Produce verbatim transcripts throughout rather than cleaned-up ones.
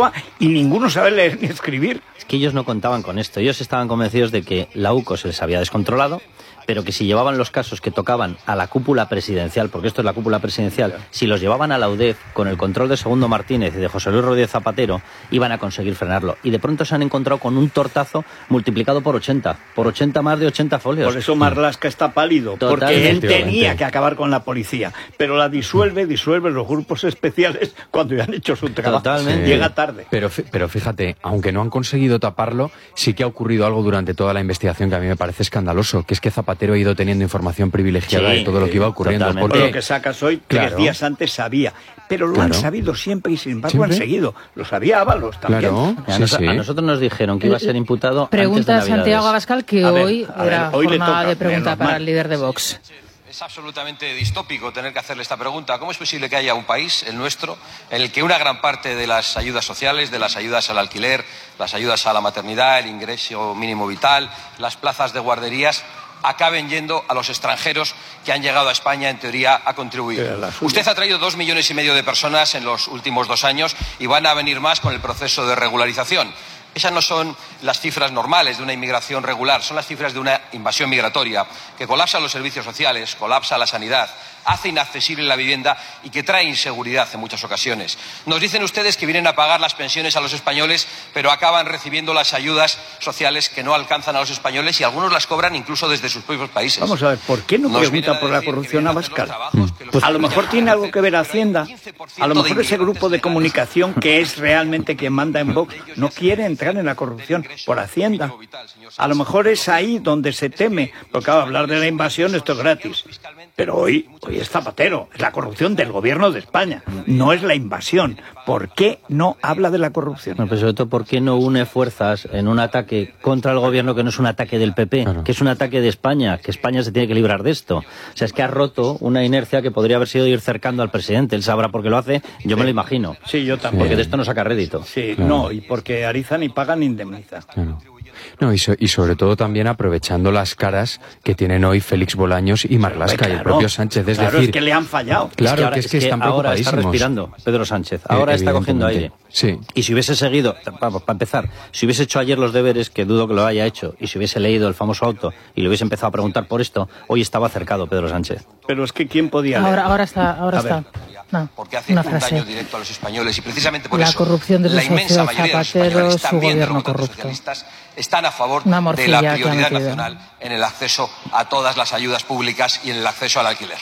Moncloa y ninguno sabe leer ni escribir. Es que ellos no contaban con esto. Ellos estaban convencidos de que la U C O se les había descontrolado, pero que si llevaban los casos que tocaban a la cúpula presidencial, porque esto es la cúpula presidencial, si los llevaban a la U D E F con el control de Segundo Martínez y de José Luis Rodríguez Zapatero, iban a conseguir frenarlo. Y de pronto se han encontrado con un tortazo multiplicado por ochenta, por ochenta más de ochenta folios. Por eso Marlaska está pálido, Totalmente. porque él tenía que acabar con la policía, pero la disuelve, disuelve los grupos especiales cuando ya han hecho su trabajo. Totalmente. Llega tarde. Pero, pero fíjate, aunque no han conseguido taparlo, sí que ha ocurrido algo durante toda la investigación que a mí me parece escandaloso, que es que Zapatero ha ido teniendo información privilegiada Sí, de todo lo que iba ocurriendo. totalmente. Porque Lo que sacas hoy, tres Claro. días antes sabía, pero lo Claro. han sabido siempre y sin embargo han ¿Siempre? seguido. Lo sabía Ábalos también. Claro, A, sí, nos- sí. a nosotros nos dijeron que iba a ser imputado Pregunta a antes de Santiago Navidades. Abascal, que A ver, hoy a ver, era hoy le jornada toca, de pregunta menos para mal. el líder de Vox. Es absolutamente distópico tener que hacerle esta pregunta. ¿Cómo es posible que haya un país, el nuestro, en el que una gran parte de las ayudas sociales, de las ayudas al alquiler, las ayudas a la maternidad, el ingreso mínimo vital, las plazas de guarderías, acaben yendo a los extranjeros que han llegado a España, en teoría, a contribuir? Que la suya. Usted ha traído dos millones y medio de personas en los últimos dos años y van a venir más con el proceso de regularización. Esas no son las cifras normales de una inmigración regular, son las cifras de una invasión migratoria que colapsa los servicios sociales, colapsa la sanidad, hace inaccesible la vivienda y que trae inseguridad en muchas ocasiones. Nos dicen ustedes que vienen a pagar las pensiones a los españoles, pero acaban recibiendo las ayudas sociales que no alcanzan a los españoles y algunos las cobran incluso desde sus propios países. Vamos a ver, ¿por qué no Nos pregunta vienen a por la decir que corrupción vienen a a hacer los Abascal? trabajos que los Pues a lo mejor tiene algo que ver Hacienda. A lo mejor ese grupo de comunicación, que es realmente quien manda en Vox, no quiere entrar en la corrupción por Hacienda. A lo mejor es ahí donde se teme, porque claro, hablar de la invasión esto es gratis. Pero hoy, hoy es Zapatero, es la corrupción del gobierno de España, no es la invasión. ¿Por qué no habla de la corrupción? Bueno, pues sobre todo, ¿por qué no une fuerzas en un ataque contra el gobierno que no es un ataque del P P, Claro. que es un ataque de España, que España se tiene que librar de esto? O sea, es que ha roto una inercia que podría haber sido ir cercando al presidente. Él sabrá por qué lo hace, yo me lo imagino. Sí, yo también. Porque de esto no saca rédito. Sí, Claro. no, y porque Ariza ni paga ni indemniza. Claro. No, y, so- y sobre todo también aprovechando las caras que tienen hoy Félix Bolaños y Marlaska y el Claro, propio Sánchez. Es claro, decir, es que le han fallado. claro, ahora- que es que están ahora está preocupadísimos. respirando Pedro Sánchez, Eh, ahora está cogiendo aire. evidentemente, sí. Y si hubiese seguido, vamos, para empezar, si hubiese hecho ayer los deberes, que dudo que lo haya hecho, y si hubiese leído el famoso auto y le hubiese empezado a preguntar por esto, hoy estaba acercado Pedro Sánchez. Pero es que ¿quién podía leer? Ahora, ahora está, ahora A está. ver. No, porque hace una un frase. daño directo a los españoles y precisamente por La eso corrupción desde la el inmensa socio mayoría de los Zapatero, españoles, su también de los gobierno votantes corrupto. socialistas, están a favor Una de morcilla la que ha prioridad metido. nacional en el acceso a todas las ayudas públicas y en el acceso al alquiler.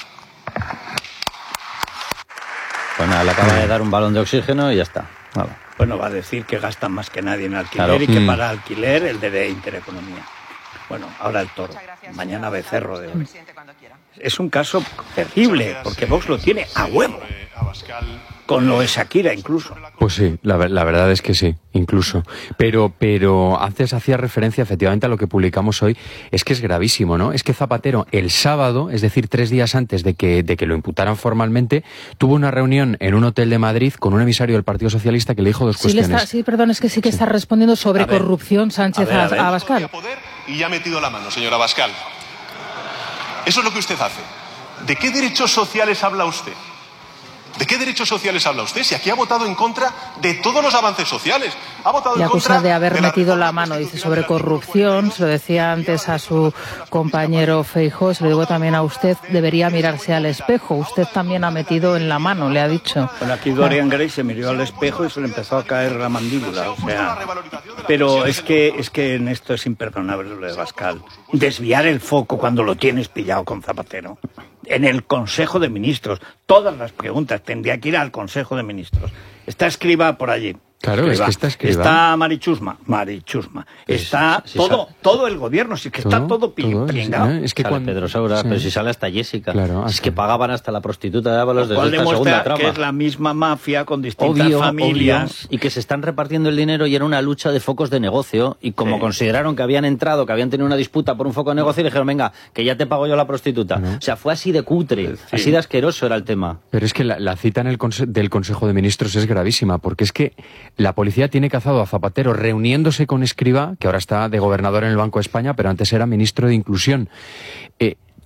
Pues nada, le acaba de dar un balón de oxígeno y ya está. Nada. Bueno, va a decir que gastan más que nadie en alquiler Claro. y que Mm. para alquiler el de Intereconomía. Bueno, ahora el Toro, mañana Becerro de hoy. Es un caso terrible, porque Vox lo tiene a huevo, con lo de Shakira incluso. Pues sí, la, ver- la verdad es que sí, incluso. Pero, pero antes hacía referencia efectivamente a lo que publicamos hoy, es que es gravísimo, ¿no? Es que Zapatero el sábado, es decir, tres días antes de que, de que lo imputaran formalmente, tuvo una reunión en un hotel de Madrid con un emisario del Partido Socialista que le dijo dos Sí, le cuestiones. está, sí, perdón, es que sí que está respondiendo sobre A ver. corrupción Sánchez A ver, a a, ver. a Abascal. Poder y ya ha metido la mano, señor Abascal. Eso es lo que usted hace. ¿De qué derechos sociales habla usted? ¿De qué derechos sociales habla usted? Si aquí ha votado en contra de todos los avances sociales. Ha votado Le en contra acusa de haber de la metido la reforma mano, dice, constitucional sobre del artículo corrupción. Se lo decía antes a su compañero Feijóo, se lo digo también a usted, debería mirarse al espejo. Usted también ha metido en la mano, le ha dicho. Bueno, aquí Dorian Gray se miró al espejo y se le empezó a caer la mandíbula, o sea... Pero es que, es que en esto es imperdonable lo de Abascal. Desviar el foco cuando lo tienes pillado con Zapatero. En el Consejo de Ministros, todas las preguntas tendría que ir al Consejo de Ministros. Está Escrivá por allí. Claro, es que está Escrivá. Está Marichusma, Marichusma. Está sí, sí, todo, sí. todo el gobierno, sí que está Todo, todo pi- todo, pringado. ¿eh? Es que Sale cuando- Pedro Saura, sí. pero si sale hasta Jessica. Claro, es hasta- que pagaban hasta la prostituta de Ábalos Lo desde cual esta segunda demuestra trama. que es la misma mafia con distintas Obvio, familias. obvio, y que se están repartiendo el dinero y era una lucha de focos de negocio y como Sí. consideraron que habían entrado, que habían tenido una disputa por un foco de negocio, le dijeron, venga, que ya te pago yo la prostituta. O sea, fue así de cutre, Sí. así de asqueroso era el tema. Pero es que la, la cita en el conse- del Consejo de Ministros es gravísima, porque es que la policía tiene cazado a Zapatero reuniéndose con Escrivá, que ahora está de gobernador en el Banco de España, pero antes era ministro de Inclusión. Eh,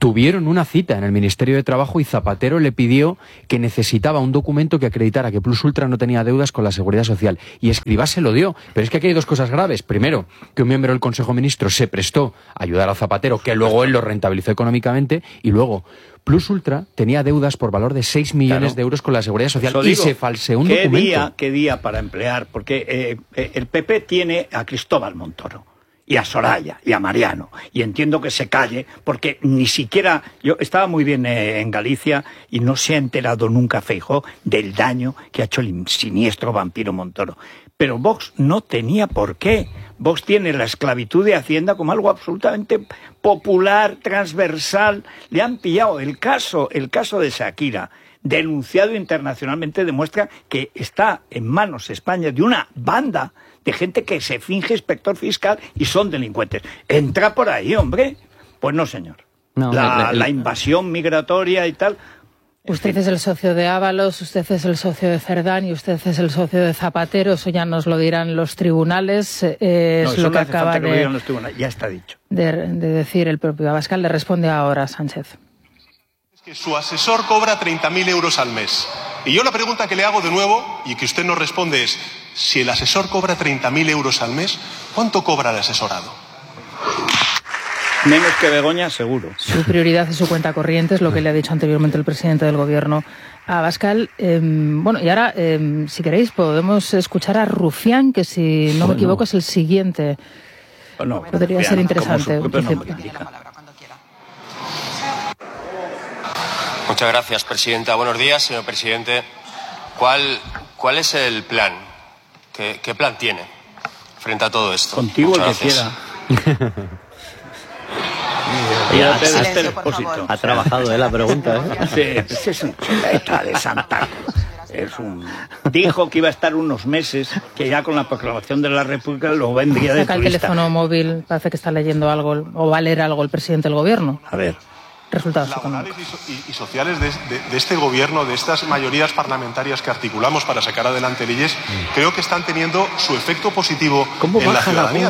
tuvieron una cita en el Ministerio de Trabajo y Zapatero le pidió que necesitaba un documento que acreditara que Plus Ultra no tenía deudas con la Seguridad Social. Y Escrivá se lo dio. Pero es que aquí hay dos cosas graves. Primero, que un miembro del Consejo de Ministros se prestó a ayudar a Zapatero, que luego él lo rentabilizó económicamente, y luego Plus Ultra tenía deudas por valor de seis millones claro. de euros con la Seguridad Social. Eso y digo, se falseó un ¿qué documento. Día, ¿Qué día para emplear? Porque eh, eh, el P P tiene a Cristóbal Montoro y a Soraya y a Mariano, y entiendo que se calle porque ni siquiera, yo estaba muy bien eh, en Galicia y no se ha enterado nunca Feijóo del daño que ha hecho el siniestro vampiro Montoro, pero Vox no tenía por qué. Vox tiene la esclavitud de Hacienda como algo absolutamente popular, transversal. Le han pillado el caso, el caso de Shakira, denunciado internacionalmente, demuestra que está en manos España de una banda de gente que se finge inspector fiscal y son delincuentes. Entra por ahí, hombre. Pues no, señor. No, la, el, el... la invasión migratoria y tal. Usted es el socio de Ábalos, usted es el socio de Cerdán y usted es el socio de Zapatero. Eso ya nos lo dirán los tribunales. Eh, no, es eso lo que, que hace acaba falta que de, lo digan los tribunales. Ya está dicho. De, de decir el propio Abascal. Le responde ahora Sánchez. Es que su asesor cobra treinta mil euros al mes. Y yo la pregunta que le hago de nuevo, y que usted nos responde, es: si el asesor cobra treinta mil euros al mes, ¿cuánto cobra el asesorado? Menos que Begoña, seguro. Su prioridad es su cuenta corriente, es lo que le ha dicho anteriormente el presidente del Gobierno a Abascal. Eh, bueno, y ahora, eh, si queréis, podemos escuchar a Rufián, que si no bueno. me equivoco es el siguiente. Bueno, podría Rufián, ser interesante. Muchas gracias, presidenta. Buenos días, señor presidente. ¿Cuál, cuál es el plan? ¿Qué, qué plan tiene frente a todo esto? Contigo el que quiera. Ya, ha, ha trabajado ¿eh? la pregunta. ¿eh? Sí, es un chuleta de Santa. Es un... Dijo que iba a estar unos meses, que ya con la proclamación de la República lo vendría de turista. Saca el teléfono móvil, parece que está leyendo algo, o va a leer algo el presidente del Gobierno. A ver. Resultados laborales y, y sociales de, de, de este gobierno, de estas mayorías parlamentarias que articulamos para sacar adelante leyes, creo que están teniendo su efecto positivo en la ciudadanía.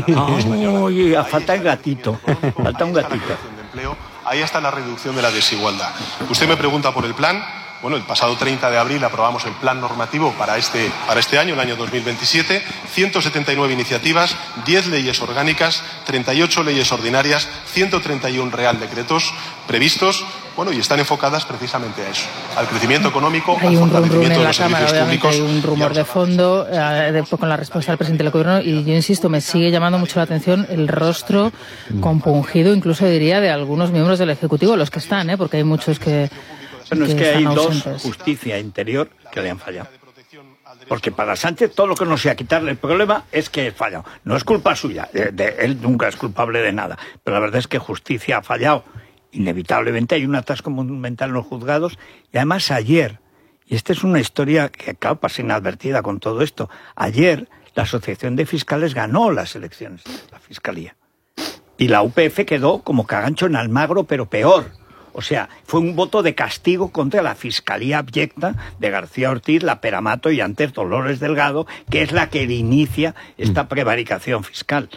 La Oye, oh, falta el gatito, falta un gatito. Ahí está la reducción de la desigualdad. Usted me pregunta por el plan. Bueno, el pasado treinta de abril aprobamos el plan normativo para este, para este año, el año dos mil veintisiete, ciento setenta y nueve iniciativas, diez leyes orgánicas, treinta y ocho leyes ordinarias, ciento treinta y uno real decretos previstos, bueno, y están enfocadas precisamente a eso, al crecimiento económico, hay al un fortalecimiento en de la los Cámara, servicios públicos. Hay un rumor de fondo eh, de, con la respuesta del presidente del Gobierno, y yo insisto, me sigue llamando mucho la atención el rostro compungido, incluso diría, de algunos miembros del Ejecutivo, los que están, ¿eh? Porque hay muchos que... Bueno, es que, que hay ausentes. dos, justicia interior, que le han fallado. Porque para Sánchez todo lo que no sea quitarle el problema es que ha fallado. No es culpa suya, de, de, él nunca es culpable de nada. Pero la verdad es que justicia ha fallado. Inevitablemente hay un atasco monumental en los juzgados. Y además ayer, y esta es una historia que acaba pasa inadvertida con todo esto, ayer la Asociación de Fiscales ganó las elecciones, la Fiscalía. Y la U P F quedó como cagancho en Almagro, pero peor. O sea, fue un voto de castigo contra la Fiscalía abyecta de García Ortiz, la Peramato y antes Dolores Delgado, que es la que inicia esta prevaricación fiscal.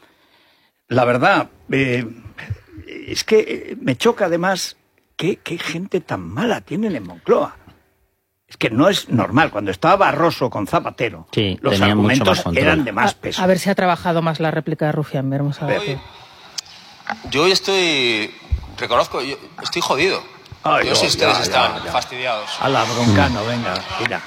La verdad, eh, es que me choca además que qué gente tan mala tienen en Moncloa. Es que no es normal. Cuando estaba Barroso con Zapatero, sí, los argumentos eran de más peso. A, a ver si ha trabajado más la réplica de Rufián. Veremos a ver. Hoy, yo hoy estoy... Reconozco, yo estoy jodido. Ay, yo no sé si ustedes ya, están ya, ya. fastidiados. A la broncano, mm. venga, mira.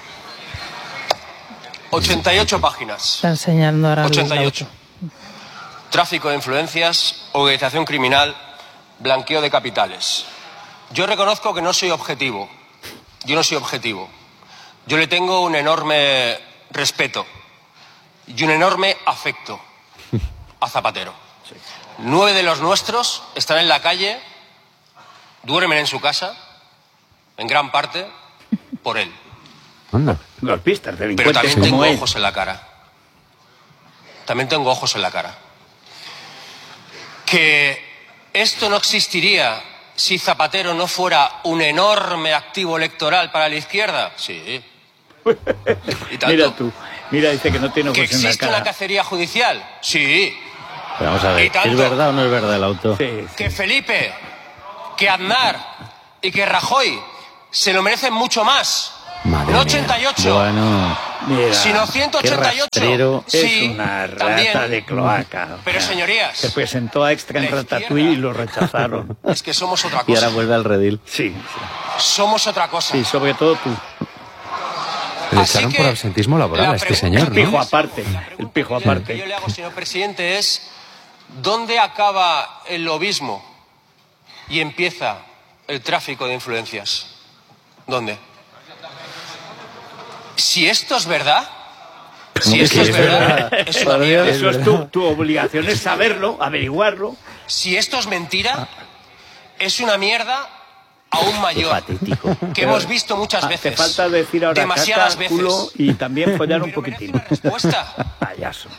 ochenta y ocho páginas. Está enseñando ahora ochenta y ocho. Tráfico de influencias, organización criminal, blanqueo de capitales. Yo reconozco que no soy objetivo. Yo no soy objetivo. Yo le tengo un enorme respeto y un enorme afecto a Zapatero. Sí. Nueve de los nuestros están en la calle, duermen en su casa, en gran parte, por él. Anda, golpistas, delincuentes. Pero también tengo él. ojos en la cara. También tengo ojos en la cara. Que esto no existiría si Zapatero no fuera un enorme activo electoral para la izquierda. Sí. ¿Y tanto? Mira tú, mira, dice que no tiene ojos ¿Que en la cara. ¿Que existe una cacería judicial? Sí. Pero vamos a ver, ¿es verdad o no es verdad el auto? Sí, sí. Que Felipe, que Aznar y que Rajoy se lo merecen mucho más. Madre no ochenta y ocho, Bueno, Mira, sino ciento ochenta y ocho. qué rastrero. es Sí, una rata también. de cloaca. Pero, O sea, señorías, se presentó a Extra en la Ratatouille y izquierda lo rechazaron. es que somos otra y ahora cosa. vuelve al redil. Sí, Somos otra cosa. sí, sobre todo tú. Le Así echaron que por absentismo laboral la a este pregunta- señor, El pijo ¿no? aparte, el pijo que yo aparte. le hago, señor presidente, es ¿dónde acaba el lobismo y empieza el tráfico de influencias? ¿Dónde? Si esto es verdad, si esto es verdad, es una mierda. Eso es tu, tu obligación, es saberlo, averiguarlo. Si esto es mentira, es una mierda aún mayor, Patético. que hemos visto muchas Ah, veces. te falta decir ahora demasiadas caca, veces. culo y también follar un Pero merece poquitín. una respuesta. Payaso.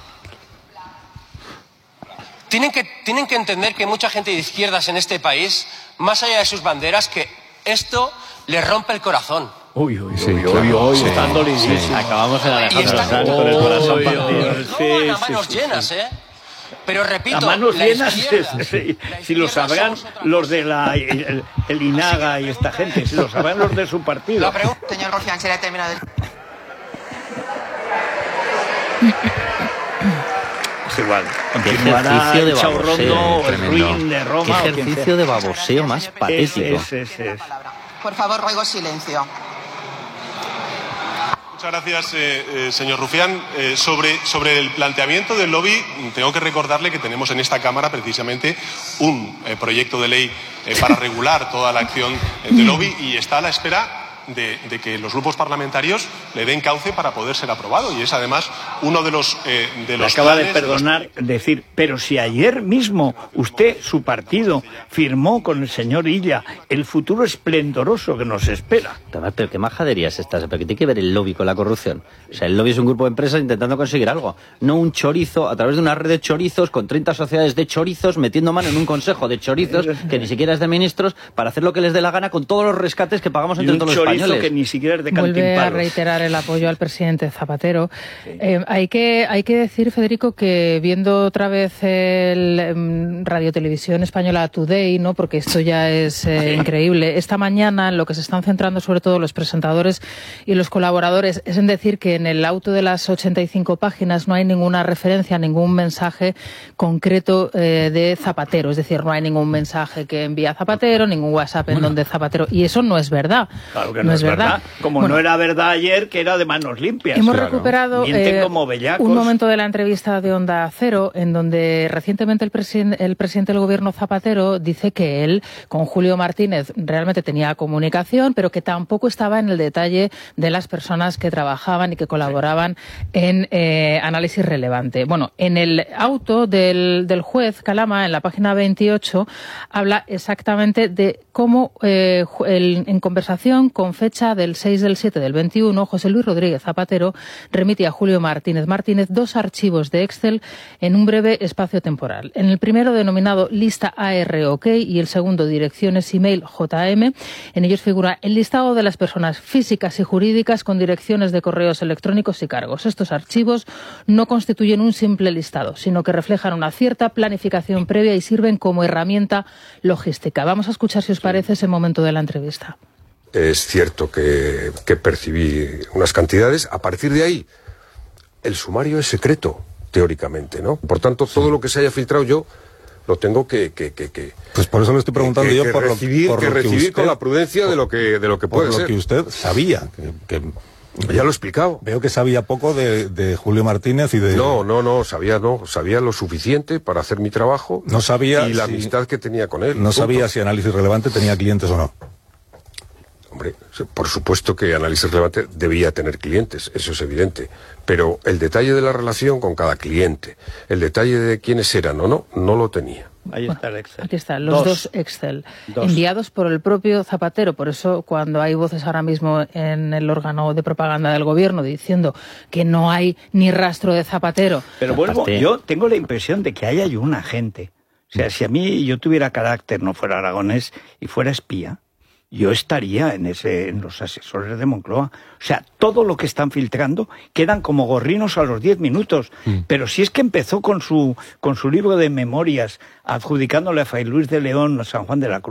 Tienen que, tienen que entender que mucha gente de izquierdas en este país, más allá de sus banderas, que esto les rompe el corazón. Uy, uy, Sí, uy, claro, uy, uy, sí, están dolidísimos. sí. Acabamos en Y Alejandro están Sanz con el corazón Uy, partido. uy, no sí, van a sí, manos sí, llenas, sí. ¿eh? Pero repito, A manos la llenas, izquierda, sí, la si lo izquierda sabrán somos otra los cosa. de la, el, el INAGA y esta gente, si lo sabrán los de su partido. La pregunta, Señor Rufián, se le ha terminado el... Es igual. Qué Continuará ejercicio de el Chaurrondo, baboseo, el tremendo. ruin de Qué Roma. o quien ejercicio sea. de baboseo más Es, patético. es, es, es. Por favor, ruego silencio. Muchas gracias, eh, eh, señor Rufián. Eh, sobre, sobre el planteamiento del lobby, tengo que recordarle que tenemos en esta Cámara precisamente un eh, proyecto de ley eh, para regular toda la acción eh, del lobby y está a la espera de, de que los grupos parlamentarios le den cauce para poder ser aprobado. Y es además uno de los, eh, de Le los acaba de planes, de los- perdonar, decir, pero si ayer mismo usted, su partido, firmó con el señor Illa el futuro esplendoroso que nos espera. Tomás, pero qué majadería es esta, pero que tiene que ver el lobby con la corrupción. O sea, el lobby es un grupo de empresas intentando conseguir algo, no un chorizo a través de una red de chorizos con treinta sociedades de chorizos metiendo mano en un consejo de chorizos que ni siquiera es de ministros para hacer lo que les dé la gana con todos los rescates que pagamos Y entre un todos los chorizo españoles. que ni siquiera es de Vuelve a cantimpalos. reiterar el apoyo al presidente Zapatero. Eh, hay que hay que decir, Federico, que viendo otra vez el um, Radio Televisión Española Today, ¿no? Porque esto ya es eh, increíble. Esta mañana en lo que se están centrando sobre todo los presentadores y los colaboradores es en decir que en el auto de las ochenta y cinco páginas no hay ninguna referencia, ningún mensaje concreto eh, de Zapatero. Es decir, no hay ningún mensaje que envía Zapatero, ningún WhatsApp en donde Zapatero. Y eso no es verdad. Claro que no, es verdad. Como Bueno, no era verdad ayer, que era de manos limpias. hemos Claro. recuperado Mienten eh, como bellacos. un momento de la entrevista de Onda Cero en donde recientemente el, presiden- el presidente del gobierno Zapatero dice que él con Julio Martínez realmente tenía comunicación, pero que tampoco estaba en el detalle de las personas que trabajaban y que colaboraban en eh, análisis relevante. Bueno, en el auto del, del juez Calama, en la página veintiocho, habla exactamente de cómo eh, ju- el- en conversación con fecha del seis del siete del veintiuno, José Luis Rodríguez Zapatero remite a Julio Martínez Martínez dos archivos de Excel en un breve espacio temporal. En el primero, denominado lista A R OK, y el segundo, direcciones email J M, en ellos figura el listado de las personas físicas y jurídicas con direcciones de correos electrónicos y cargos. Estos archivos no constituyen un simple listado, sino que reflejan una cierta planificación previa y sirven como herramienta logística. Vamos a escuchar, si os parece, ese momento de la entrevista. Es cierto que, que percibí unas cantidades. A partir de ahí, el sumario es secreto, teóricamente, ¿no? Por tanto, todo lo que se haya filtrado yo lo tengo que... que, que, que Pues por eso le estoy preguntando que, yo que por lo recibir, por que lo recibir usted, con la prudencia de lo que, de lo que por puede lo ser. que usted sabía. Que, que Ya lo he explicado. veo que sabía poco de, de Julio Martínez y de... No, no, no, sabía no, sabía lo suficiente para hacer mi trabajo. No sabía y la si- amistad que tenía con él. No punto. sabía si Análisis Relevante tenía clientes o no. Hombre, por supuesto que Análisis Relevante debía tener clientes, eso es evidente. Pero el detalle de la relación con cada cliente, el detalle de quiénes eran o no, no lo tenía. Ahí está el Excel. Aquí están los dos, Excel, Dos. enviados por el propio Zapatero. Por eso, cuando hay voces ahora mismo en el órgano de propaganda del gobierno diciendo que no hay ni rastro de Zapatero. Pero vuelvo, Aparte- yo tengo la impresión de que ahí hay un agente. O sea, si a mí yo tuviera carácter, no fuera aragonés y fuera espía, yo estaría en ese, en los asesores de Moncloa. O sea, todo lo que están filtrando quedan como gorrinos a los diez minutos. Mm. Pero si es que empezó con su, con su libro de memorias, adjudicándole a Fray Luis de León San Juan de la Cruz.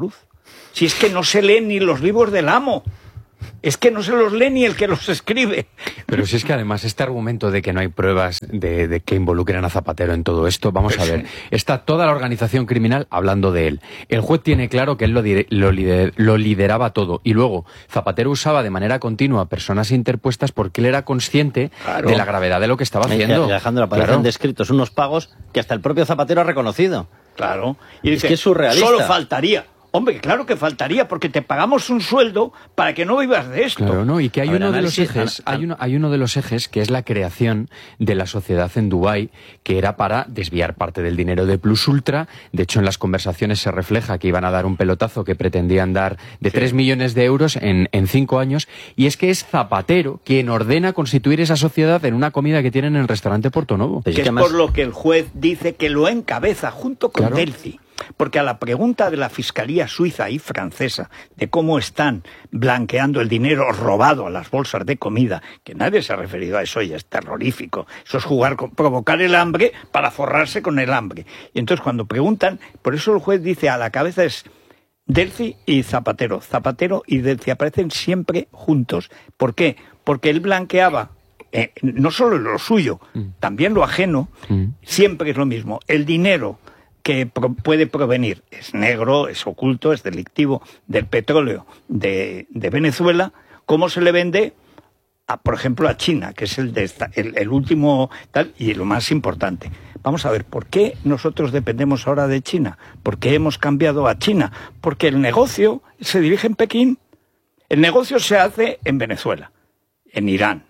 Si es que no se leen ni los libros del amo. Es que no se los lee ni el que los escribe. Pero si es que además este argumento de que no hay pruebas de, de que involucren a Zapatero en todo esto, vamos a ver, está toda la organización criminal hablando de él. El juez tiene claro que él lo, lo, lider, lo lideraba todo. Y luego Zapatero usaba de manera continua personas interpuestas porque él era consciente claro. de la gravedad de lo que estaba haciendo. Y Alejandro, aparecen claro. descritos unos pagos que hasta el propio Zapatero ha reconocido. Claro. Y es dice, que es surrealista. Solo faltaría. Hombre, claro que faltaría, porque te pagamos un sueldo para que no vivas de esto. Claro, no, y que hay ver, uno análisis, de los ejes, hay uno, hay uno de los ejes que es la creación de la sociedad en Dubái, que era para desviar parte del dinero de Plus Ultra. De hecho, en las conversaciones se refleja que iban a dar un pelotazo que pretendían dar de sí. tres millones de euros en, en cinco años. Y es que es Zapatero quien ordena constituir esa sociedad en una comida que tienen en el restaurante Portonovo. Que es, que además... por lo que el juez dice que lo encabeza junto con claro. Delcy. Porque a la pregunta de la Fiscalía suiza y francesa de cómo están blanqueando el dinero robado a las bolsas de comida, que nadie se ha referido a eso y es terrorífico, eso es jugar con, provocar el hambre para forrarse con el hambre. Y entonces cuando preguntan, por eso el juez dice a la cabeza es Delcy y Zapatero. Zapatero y Delcy aparecen siempre juntos. ¿Por qué? Porque él blanqueaba eh, no solo lo suyo, mm. también lo ajeno, mm. siempre es lo mismo. El dinero que pro puede provenir es negro, es oculto, es delictivo, del petróleo de, de Venezuela, ¿cómo se le vende? A, por ejemplo, a China, que es el, de esta, el, el último tal y lo más importante. Vamos a ver, ¿por qué nosotros dependemos ahora de China? ¿Por qué hemos cambiado a China? Porque el negocio se dirige en Pekín. El negocio se hace en Venezuela, en Irán,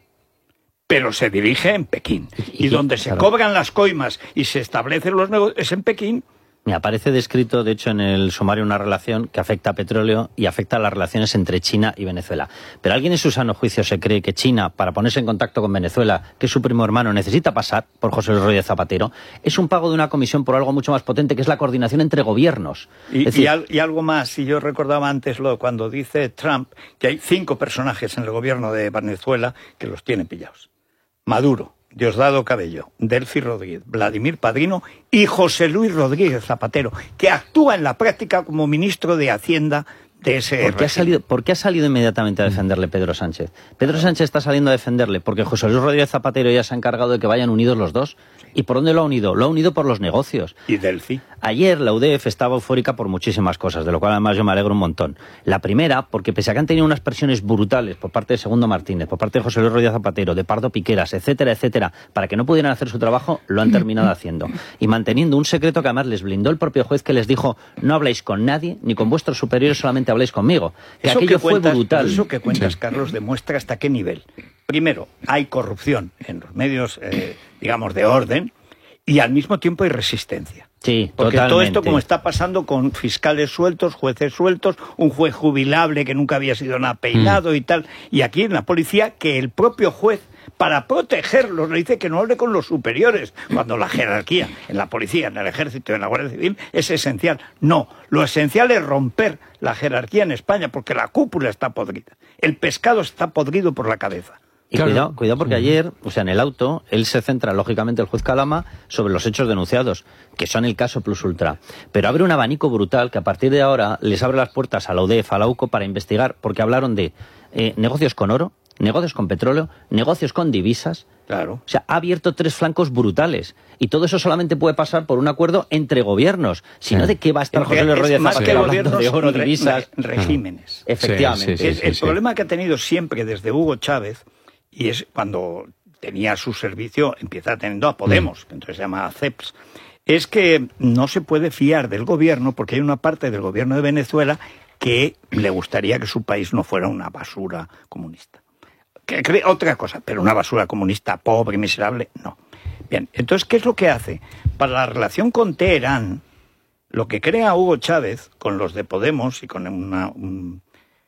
pero se dirige en Pekín. Y, y donde se claro. cobran las coimas y se establecen los negocios es en Pekín. Me aparece descrito, de hecho, en el sumario una relación que afecta a petróleo y afecta a las relaciones entre China y Venezuela. Pero ¿alguien en su sano juicio se cree que China, para ponerse en contacto con Venezuela, que es su primo hermano, necesita pasar por José Luis Rodríguez Zapatero? Es un pago de una comisión por algo mucho más potente, que es la coordinación entre gobiernos. Y, es decir, y, al, y algo más, si yo recordaba antes lo cuando dice Trump que hay cinco personajes en el gobierno de Venezuela que los tienen pillados. Maduro, Diosdado Cabello, Delcy Rodríguez, Vladimir Padrino y José Luis Rodríguez Zapatero, que actúa en la práctica como ministro de Hacienda de ese ¿Por qué, ha salido, ¿Por qué ha salido inmediatamente a defenderle Pedro Sánchez? Pedro Sánchez está saliendo a defenderle porque José Luis Rodríguez Zapatero ya se ha encargado de que vayan unidos los dos. ¿Y por dónde lo ha unido? Lo ha unido por los negocios. ¿Y Delcy? Ayer la U D F estaba eufórica por muchísimas cosas, de lo cual además yo me alegro un montón. La primera, porque pese a que han tenido unas presiones brutales por parte de Segundo Martínez, por parte de José Luis Rodríguez Zapatero, de Pardo Piqueras, etcétera, etcétera, para que no pudieran hacer su trabajo, lo han terminado haciendo. Y manteniendo un secreto que además les blindó el propio juez, que les dijo, no habléis con nadie, ni con vuestros superiores, solamente habléis conmigo. Que eso aquello que cuentas, fue brutal. Eso que cuentas, Carlos, demuestra hasta qué nivel. Primero, hay corrupción en los medios, eh, digamos, de orden, y al mismo tiempo hay resistencia. Sí, porque totalmente. Todo esto, como está pasando con fiscales sueltos, jueces sueltos, un juez jubilable que nunca había sido nada peinado mm. y tal, y aquí en la policía, que el propio juez, para protegerlos, le dice que no hable con los superiores, cuando la jerarquía en la policía, en el ejército, en la Guardia Civil, es esencial. No, lo esencial es romper la jerarquía en España, porque la cúpula está podrida. El pescado está podrido por la cabeza. Y claro. cuidado, cuidado porque ayer, o sea, en el auto, él se centra, lógicamente, el juez Calama, sobre los hechos denunciados, que son el caso Plus Ultra. Pero abre un abanico brutal que a partir de ahora les abre las puertas a la U D F, a la U C O, para investigar, porque hablaron de eh, negocios con oro, negocios con petróleo, negocios con divisas. Claro. O sea, ha abierto tres flancos brutales. Y todo eso solamente puede pasar por un acuerdo entre gobiernos. Si no, ¿de qué va a estar José Luis Rodríguez Zapatero hablando de oro, re, divisas? Re, regímenes. Efectivamente. Sí, sí, sí, el sí, problema sí. que ha tenido siempre desde Hugo Chávez, y es cuando tenía su servicio, empieza teniendo a Podemos, que entonces se llama C E P S, es que no se puede fiar del gobierno, porque hay una parte del gobierno de Venezuela que le gustaría que su país no fuera una basura comunista. Que cree otra cosa, pero una basura comunista pobre, miserable, no. Bien, entonces, ¿qué es lo que hace? Para la relación con Teherán, lo que crea Hugo Chávez con los de Podemos y con una, un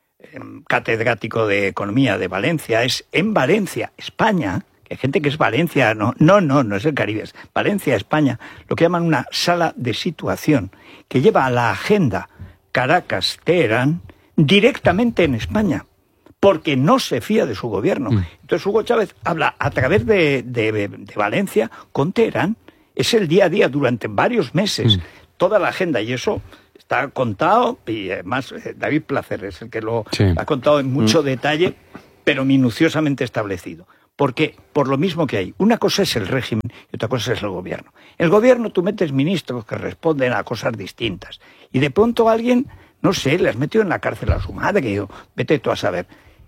um, catedrático de Economía de Valencia es en Valencia, España, que hay gente que es Valencia, no, no, no, no es el Caribe, es Valencia, España, lo que llaman una sala de situación, que lleva a la agenda Caracas-Teherán directamente en España, porque no se fía de su gobierno. Mm. Entonces Hugo Chávez habla a través de, de, de Valencia con Teherán. Es el día a día durante varios meses, mm. toda la agenda, y eso Está contado, y además eh, David Placer es el que lo sí. ha contado en mucho mm. detalle, pero minuciosamente establecido. Porque, por lo mismo que hay, una cosa es el régimen y otra cosa es el gobierno. En el gobierno tú metes ministros que responden a cosas distintas. Y de pronto alguien, no sé, le has metido en la cárcel a su madre, y yo, vete tú a saber.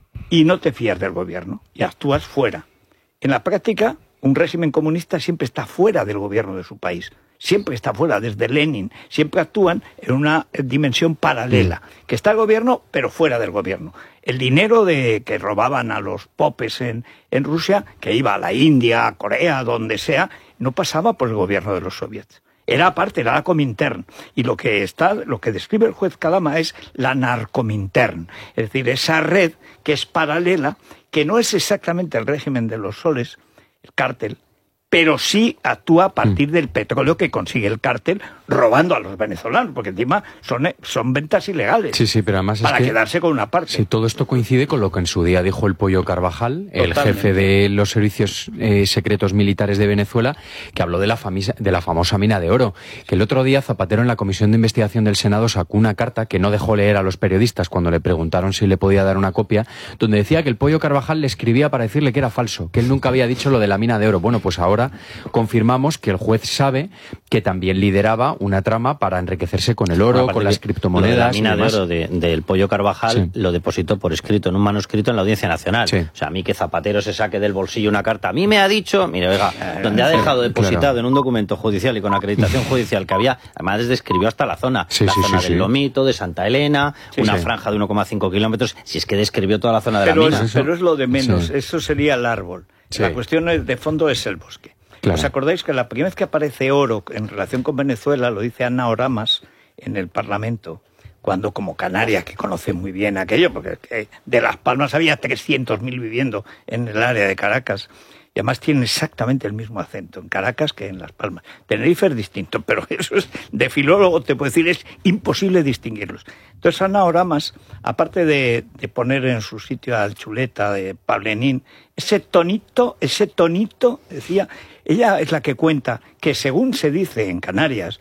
Y no te fías del gobierno y actúas fuera. En la práctica, un régimen comunista siempre está fuera del gobierno de su país. Siempre está fuera, desde Lenin. Siempre actúan en una dimensión paralela, que está el gobierno, pero fuera del gobierno. El dinero de que robaban a los popes en, en Rusia, que iba a la India, a Corea, donde sea, no pasaba por el gobierno de los soviets. Era aparte, era la Comintern. Y lo que está, lo que describe el juez Kadama es la narcomintern. Es decir, esa red que es paralela, que no es exactamente el régimen de los soles, el cártel, pero sí actúa a partir del petróleo que consigue el cártel robando a los venezolanos, porque encima son, son ventas ilegales. Sí, sí, pero además para es que, quedarse con una parte. Sí, todo esto coincide con lo que en su día dijo el Pollo Carvajal, Totalmente. el jefe de los servicios eh, secretos militares de Venezuela, que habló de la, famisa, de la famosa mina de oro. Que el otro día Zapatero en la Comisión de Investigación del Senado sacó una carta que no dejó leer a los periodistas cuando le preguntaron si le podía dar una copia, donde decía que el Pollo Carvajal le escribía para decirle que era falso, que él nunca había dicho lo de la mina de oro. Bueno, pues ahora confirmamos que el juez sabe que también lideraba una trama para enriquecerse con el oro, con las criptomonedas. La mina de oro de, del Pollo Carvajal sí. lo depositó por escrito, en un manuscrito en la Audiencia Nacional. Sí. O sea, a mí que Zapatero se saque del bolsillo una carta, a mí me ha dicho, mire, oiga, donde ha dejado depositado claro. en un documento judicial y con acreditación judicial que había, además describió hasta la zona, sí, la sí, zona sí, del sí. Lomito, de Santa Elena, sí, una sí. franja de uno coma cinco kilómetros, si es que describió toda la zona de pero la mina. Es, pero es lo de menos, sí. eso sería el árbol. Sí. La cuestión es, de fondo es el bosque. Claro. ¿Os acordáis que la primera vez que aparece oro en relación con Venezuela, lo dice Ana Oramas en el Parlamento, cuando como Canarias, que conoce muy bien aquello, porque de Las Palmas había trescientos mil viviendo en el área de Caracas, y además tienen exactamente el mismo acento en Caracas que en Las Palmas. Tenerife es distinto, pero eso es, de filólogo te puedo decir, es imposible distinguirlos. Entonces Ana Oramas, aparte de, de poner en su sitio al Chuleta de Pablenín, ese tonito, ese tonito, decía, ella es la que cuenta que según se dice en Canarias,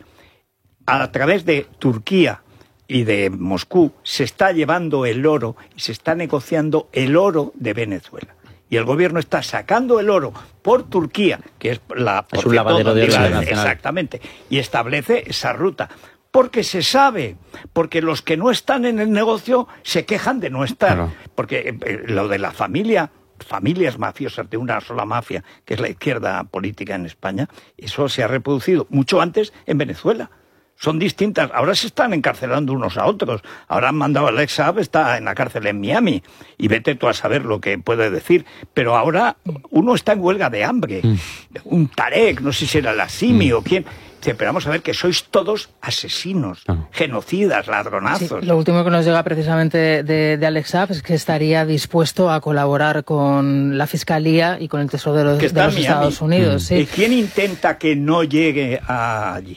a través de Turquía y de Moscú, se está llevando el oro y se está negociando el oro de Venezuela. Y el gobierno está sacando el oro por Turquía, que es la... Es un lavadero de oro internacional. Exactamente, y establece esa ruta. Porque se sabe, porque los que no están en el negocio se quejan de no estar. Claro. Porque eh, lo de la familia, familias mafiosas de una sola mafia, que es la izquierda política en España, eso se ha reproducido mucho antes en Venezuela. Son distintas. Ahora se están encarcelando unos a otros. Ahora han mandado a Alex Saab, está en la cárcel en Miami. Y vete tú a saber lo que puede decir. Pero ahora uno está en huelga de hambre. Mm. Un Tarek, no sé si era la Simi mm. o quién. Dice, pero vamos a ver que sois todos asesinos, ah. genocidas, ladronazos. Sí, lo último que nos llega precisamente de, de Alex Saab es que estaría dispuesto a colaborar con la Fiscalía y con el Tesoro de los, de los Estados Unidos. Mm. Sí. ¿Y quién intenta que no llegue a allí?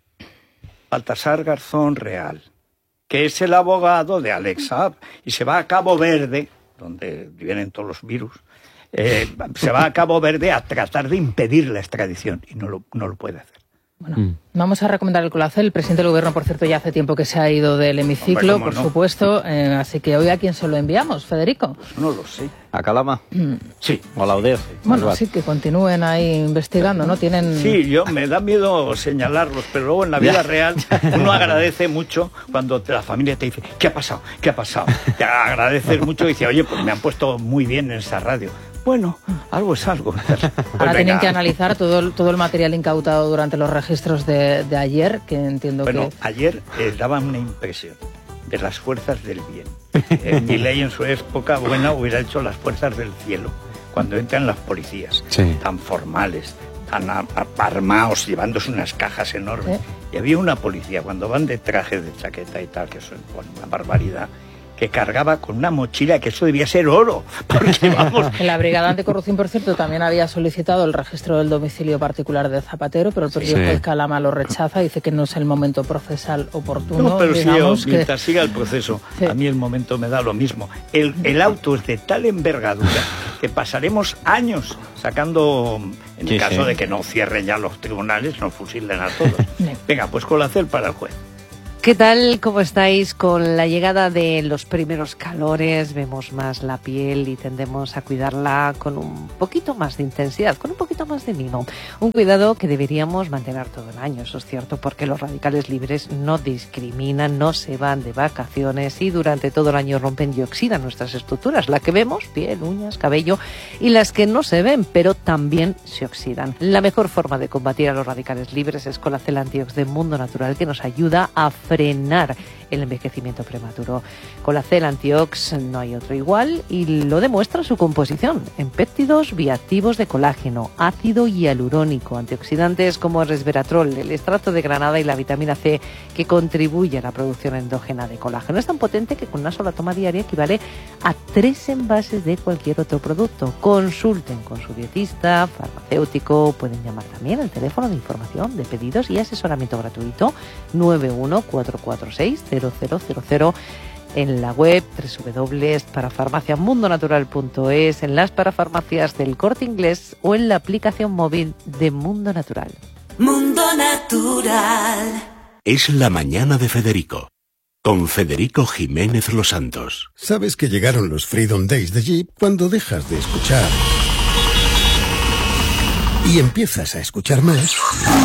Baltasar Garzón Real, que es el abogado de Alex Saab, y se va a Cabo Verde, donde vienen todos los virus, eh, se va a Cabo Verde a tratar de impedir la extradición, y no lo, no lo puede hacer. Bueno, mm. vamos a recomendar el Colacel. El presidente del gobierno, por cierto, ya hace tiempo que se ha ido del hemiciclo, Hombre, por no? supuesto. Eh, así que hoy, ¿a quién se lo enviamos, Federico? Pues no lo sé. ¿A Calama? Mm. Sí. ¿O a la U D E F? Bueno, Albat. sí, que continúen ahí investigando, ¿no? Tienen... Sí, yo me da miedo señalarlos, pero luego en la vida real uno agradece mucho cuando la familia te dice, ¿qué ha pasado? ¿Qué ha pasado? Te agradeces mucho y dices, oye, pues me han puesto muy bien en esa radio. Bueno, algo es algo. Pues Ahora tienen que analizar todo el, todo el material incautado durante los registros de, de ayer, que entiendo bueno, que... Bueno, ayer eh, daban una impresión de las fuerzas del bien. Eh, Milei en su época buena hubiera hecho las fuerzas del cielo, cuando entran las policías, sí. tan formales, tan armados, llevándose unas cajas enormes. ¿Eh? Y había una policía, cuando van de traje, de chaqueta y tal, que eso es bueno, una barbaridad, que cargaba con una mochila, que eso debía ser oro, porque vamos... La Brigada Anticorrupción, por cierto, también había solicitado el registro del domicilio particular de Zapatero, pero el propio sí. juez Calama lo rechaza, dice que no es el momento procesal oportuno. No, pero digamos sí, que... mientras siga el proceso, sí. a mí el momento me da lo mismo. El, el auto es de tal envergadura que pasaremos años sacando, en sí, el caso sí. de que no cierren ya los tribunales, nos fusilen a todos. Venga, pues Colacel para el juez. ¿Qué tal? ¿Cómo estáis? Con la llegada de los primeros calores vemos más la piel y tendemos a cuidarla con un poquito más de intensidad, con un poquito más de mimo. Un cuidado que deberíamos mantener todo el año, eso es cierto, porque los radicales libres no discriminan, no se van de vacaciones y durante todo el año rompen y oxidan nuestras estructuras, la que vemos, piel, uñas, cabello, y las que no se ven, pero también se oxidan. La mejor forma de combatir a los radicales libres es Colacel Antiox de Mundo Natural, que nos ayuda a frenar el envejecimiento prematuro. Colacel Antiox no hay otro igual y lo demuestra su composición en péptidos bioactivos de colágeno, ácido hialurónico, antioxidantes como el resveratrol, el extracto de granada y la vitamina C que contribuye a la producción endógena de colágeno. Es tan potente que con una sola toma diaria equivale a tres envases de cualquier otro producto. Consulten con su dietista, farmacéutico, pueden llamar también al teléfono de información, de pedidos y asesoramiento gratuito nueve uno cuatro cuatro seis cero cero cero cero, en la web doble u doble u doble u punto parafarmacia mundo natural punto es, en las parafarmacias del Corte Inglés o en la aplicación móvil de Mundo Natural. Mundo Natural. Es la mañana de Federico, con Federico Jiménez Los Santos. Sabes que llegaron los Freedom Days de Jeep cuando dejas de escuchar y empiezas a escuchar más.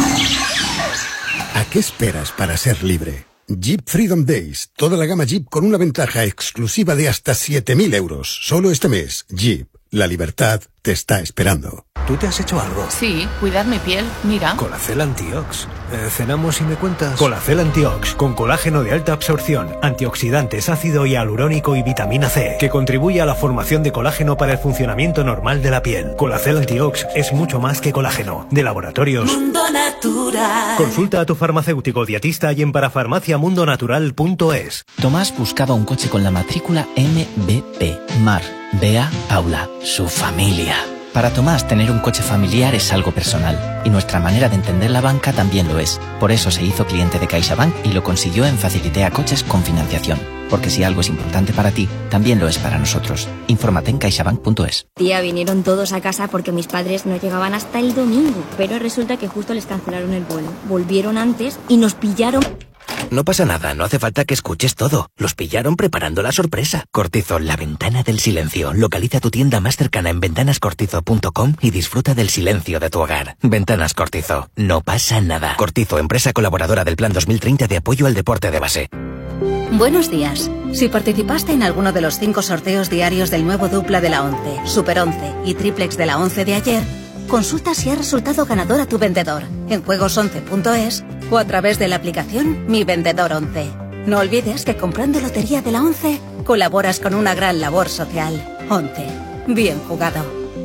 ¿A qué esperas para ser libre? Jeep Freedom Days. Toda la gama Jeep con una ventaja exclusiva de hasta siete mil euros. Solo este mes. Jeep. La libertad te está esperando. ¿Tú te has hecho algo? Sí, cuidar mi piel. Mira. Colacel Antiox. Eh, ¿Cenamos y me cuentas? Colacel Antiox, con colágeno de alta absorción, antioxidantes, ácido hialurónico y vitamina C, que contribuye a la formación de colágeno para el funcionamiento normal de la piel. Colacel Antiox es mucho más que colágeno. De Laboratorios Mundo Natural. Consulta a tu farmacéutico dietista y en parafarmacia mundo natural punto es. Tomás buscaba un coche con la matrícula M B P. Mar, Bea, Paula, su familia. Para Tomás, tener un coche familiar es algo personal, y nuestra manera de entender la banca también lo es. Por eso se hizo cliente de CaixaBank y lo consiguió en Facilitea Coches con financiación. Porque si algo es importante para ti, también lo es para nosotros. Infórmate en caixabank punto es. Tía, vinieron todos a casa porque mis padres no llegaban hasta el domingo, pero resulta que justo les cancelaron el vuelo. Volvieron antes y nos pillaron... No pasa nada, no hace falta que escuches todo. Los pillaron preparando la sorpresa. Cortizo, la ventana del silencio. Localiza tu tienda más cercana en ventanas cortizo punto com y disfruta del silencio de tu hogar. Ventanas Cortizo, no pasa nada. Cortizo, empresa colaboradora del Plan dos mil treinta de apoyo al deporte de base. Buenos días. Si participaste en alguno de los cinco sorteos diarios del nuevo dupla de la once, Super once y Triplex de la once de ayer, consulta si ha resultado ganador a tu vendedor en juegos once punto es o a través de la aplicación Mi Vendedor once. No olvides que comprando Lotería de la once colaboras con una gran labor social. once. Bien jugado.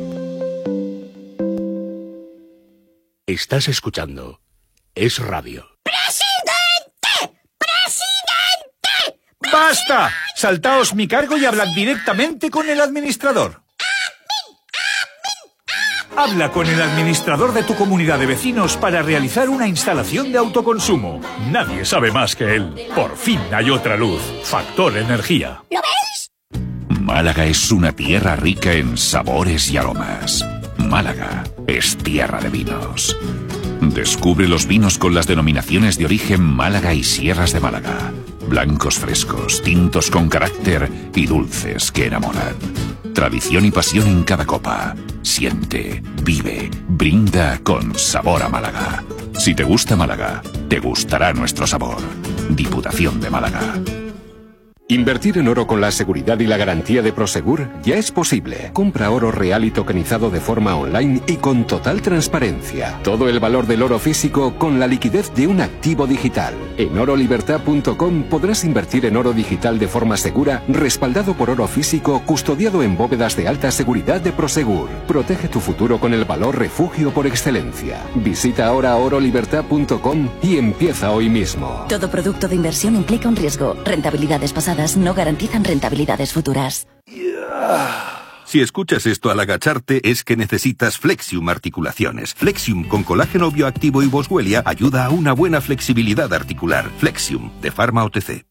Estás escuchando Es Radio. ¡Presidente! ¡Presidente! ¡Basta! Saltaos mi cargo y hablad directamente con el administrador. Habla con el administrador de tu comunidad de vecinos para realizar una instalación de autoconsumo. Nadie sabe más que él. Por fin hay otra luz. Factor Energía. ¿Lo veis? Málaga es una tierra rica en sabores y aromas. Málaga es tierra de vinos. Descubre los vinos con las denominaciones de origen Málaga y Sierras de Málaga. Blancos frescos, tintos con carácter y dulces que enamoran. Tradición y pasión en cada copa. Siente, vive, brinda con sabor a Málaga. Si te gusta Málaga, te gustará nuestro sabor. Diputación de Málaga. Invertir en oro con la seguridad y la garantía de Prosegur ya es posible. Compra oro real y tokenizado de forma online y con total transparencia. Todo el valor del oro físico con la liquidez de un activo digital. En oro libertad punto com podrás invertir en oro digital de forma segura, respaldado por oro físico, custodiado en bóvedas de alta seguridad de Prosegur. Protege tu futuro con el valor refugio por excelencia. Visita ahora oro libertad punto com y empieza hoy mismo. Todo producto de inversión implica un riesgo. Rentabilidades pasadas no garantizan rentabilidades futuras. Si escuchas esto al agacharte es que necesitas Flexium Articulaciones. Flexium con colágeno bioactivo y boswellia ayuda a una buena flexibilidad articular. Flexium de Pharma O T C.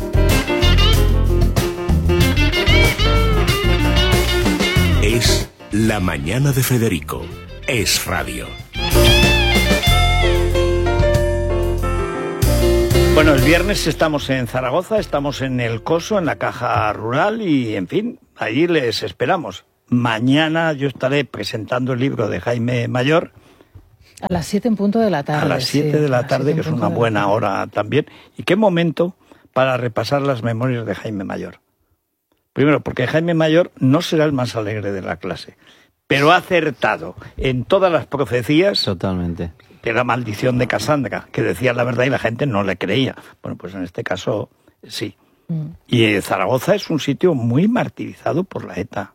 Es la mañana de Federico. Es Radio. Bueno, el viernes estamos en Zaragoza, estamos en el Coso, en la Caja Rural y, en fin, ahí les esperamos. Mañana yo estaré presentando el libro de Jaime Mayor. A las siete en punto de la tarde. A las siete sí, de la tarde, que es una buena hora también. ¿Y qué momento para repasar las memorias de Jaime Mayor? Primero, porque Jaime Mayor no será el más alegre de la clase, pero ha acertado en todas las profecías. Totalmente. De la maldición de Casandra, que decía la verdad y la gente no le creía. Bueno, pues en este caso sí. Mm. Y Zaragoza es un sitio muy martirizado por la ETA.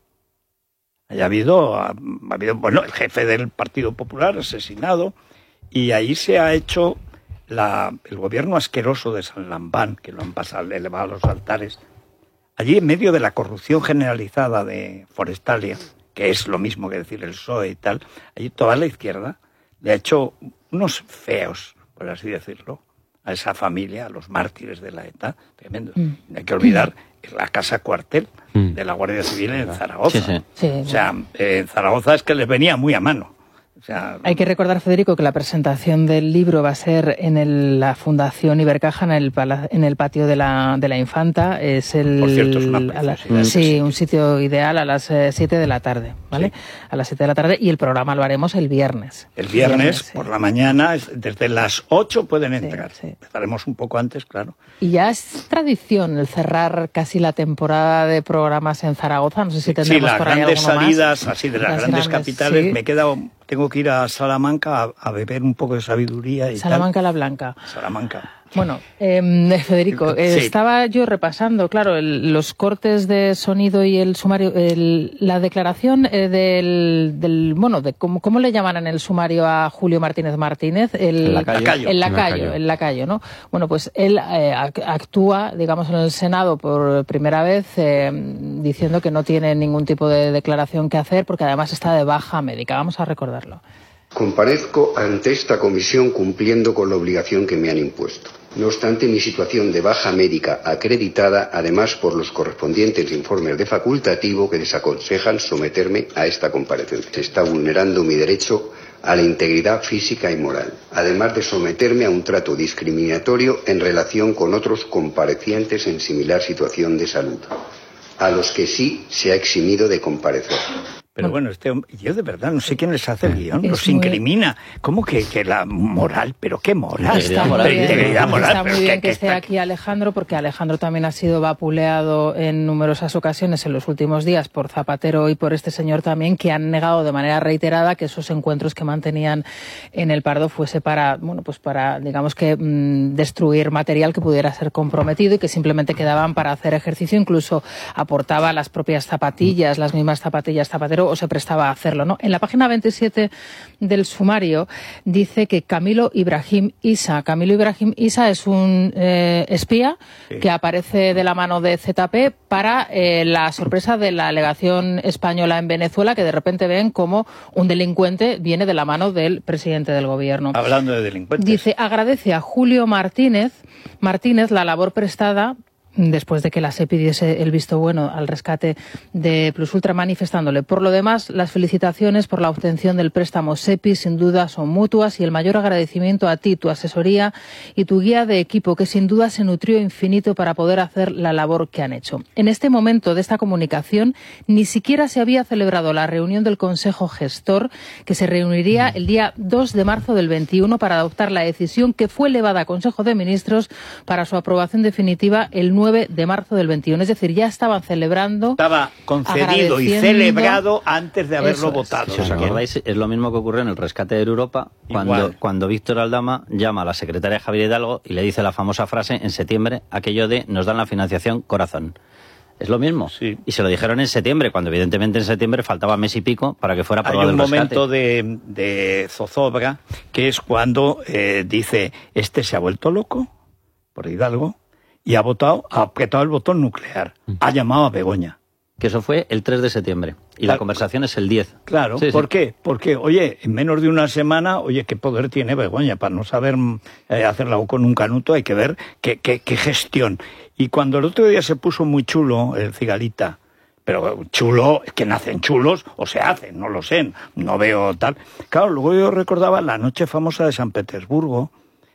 Ha habido, ha, ha habido, bueno, el jefe del Partido Popular asesinado, y ahí se ha hecho la, el gobierno asqueroso de San Lambán, que lo han pasado, elevado a los altares. Allí, en medio de la corrupción generalizada de Forestalia, que es lo mismo que decir el P S O E y tal, allí toda la izquierda le ha hecho unos feos, por así decirlo, a esa familia, a los mártires de la ETA, tremendo. Mm. No hay que olvidar la casa cuartel mm. de la Guardia Civil en Zaragoza. Sí, sí. Sí, o sea, eh, en Zaragoza es que les venía muy a mano. O sea, hay que recordar, Federico, que la presentación del libro va a ser en el, la Fundación Ibercaja, en el, en el patio de la, de la Infanta. Es el, Por cierto, es una la, sí, un sitio ideal a las siete de la tarde, ¿vale? Sí. A las siete de la tarde, y el programa lo haremos el viernes. El viernes, viernes sí. por la mañana, desde las ocho pueden entrar. Sí, sí. Estaremos un poco antes, claro. Y ya es tradición el cerrar casi la temporada de programas en Zaragoza. No sé si tendremos sí, por ahí grandes alguno salidas, más. así de las, las grandes, grandes capitales. Sí. Me he quedado... Tengo que ir a Salamanca a, a beber un poco de sabiduría y Salamanca tal. la Blanca. Salamanca. Bueno, eh, Federico, eh, sí. estaba yo repasando, claro, el, los cortes de sonido y el sumario, el, la declaración eh, del, del, bueno, de cómo, cómo le llaman en el sumario a Julio Martínez Martínez, el, el lacayo, el lacayo, el lacayo, ¿no? Bueno, pues él eh, actúa, digamos, en el Senado por primera vez eh, diciendo que no tiene ningún tipo de declaración que hacer porque además está de baja médica. Vamos a recordarlo. Comparezco ante esta comisión cumpliendo con la obligación que me han impuesto. No obstante, mi situación de baja médica acreditada, además por los correspondientes informes de facultativo que desaconsejan someterme a esta comparecencia. Se está vulnerando mi derecho a la integridad física y moral, además de someterme a un trato discriminatorio en relación con otros comparecientes en similar situación de salud, a los que sí se ha eximido de comparecer. Pero bueno, este hombre, yo de verdad no sé quién les hace el guión, los muy... incrimina. ¿Cómo que, que la moral? ¿Pero qué moral? Está muy bien, integridad moral, está muy bien que, que esté que... aquí Alejandro, porque Alejandro también ha sido vapuleado en numerosas ocasiones en los últimos días por Zapatero y por este señor también, que han negado de manera reiterada que esos encuentros que mantenían en el Pardo fuese para, bueno, pues para, digamos que, mmm, destruir material que pudiera ser comprometido y que simplemente quedaban para hacer ejercicio. Incluso aportaba las propias zapatillas, las mismas zapatillas Zapatero, o se prestaba a hacerlo, ¿no? En la página veintisiete del sumario dice que Camilo Ibrahim Issa, Camilo Ibrahim Issa es un eh, espía sí. que aparece de la mano de Z P para eh, la sorpresa de la legación española en Venezuela, que de repente ven como un delincuente viene de la mano del presidente del gobierno. Hablando de delincuentes. Dice, agradece a Julio Martínez, Martínez la labor prestada después de que la SEPI diese el visto bueno al rescate de Plus Ultra, manifestándole. Por lo demás, las felicitaciones por la obtención del préstamo SEPI sin duda son mutuas y el mayor agradecimiento a ti, tu asesoría y tu guía de equipo, que sin duda se nutrió infinito para poder hacer la labor que han hecho. En este momento de esta comunicación ni siquiera se había celebrado la reunión del Consejo Gestor, que se reuniría el día dos de marzo del veintiuno para adoptar la decisión que fue elevada a Consejo de Ministros para su aprobación definitiva el nueve de marzo del veintiuno. Es decir, ya estaban celebrando. Estaba concedido y celebrado antes de haberlo Eso votado. Es. Si os acordáis, es lo mismo que ocurrió en el rescate de Europa, cuando, cuando Víctor Aldama llama a la secretaria Javier Hidalgo y le dice la famosa frase en septiembre, aquello de nos dan la financiación corazón. Es lo mismo. Sí. Y se lo dijeron en septiembre, cuando evidentemente en septiembre faltaba mes y pico para que fuera aprobado el rescate. Hay un momento de, de zozobra, que es cuando eh, dice, este se ha vuelto loco, por Hidalgo, y ha votado, ha apretado el botón nuclear. Ha llamado a Begoña. Que eso fue el tres de septiembre. Y claro, la conversación es el diez. Claro. Sí, ¿Por sí. qué? Porque, oye, en menos de una semana, oye, ¿qué poder tiene Begoña? Para no saber eh, hacerla con un canuto hay que ver qué, qué, qué gestión. Y cuando el otro día se puso muy chulo el Cigalita, pero chulo, es que nacen chulos o se hacen, no lo sé, no veo tal. Claro, luego yo recordaba la noche famosa de San Petersburgo,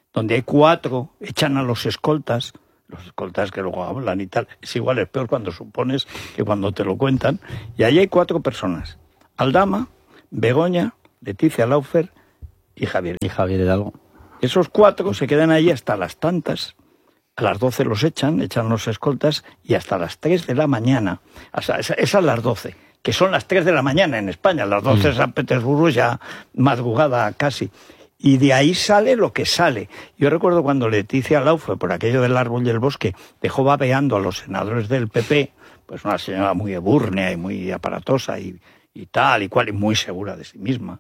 donde hay cuatro, echan a los escoltas, los escoltas que luego hablan y tal. Es igual, es peor cuando supones que cuando te lo cuentan. Y ahí hay cuatro personas. Aldama, Begoña, Leticia Laufer y Javier. Y Javier Hidalgo. Esos cuatro se quedan ahí hasta las tantas. A las doce los echan, echan los escoltas, y hasta las tres de la mañana. O sea, es a las doce, que son las tres de la mañana en España. Las doce en San Petersburgo ya madrugada casi. Y de ahí sale lo que sale. Yo recuerdo cuando Leticia Laufer, por aquello del árbol y el bosque, dejó babeando a los senadores del P P, pues una señora muy ebúrnea y muy aparatosa y, y tal y cual, y muy segura de sí misma.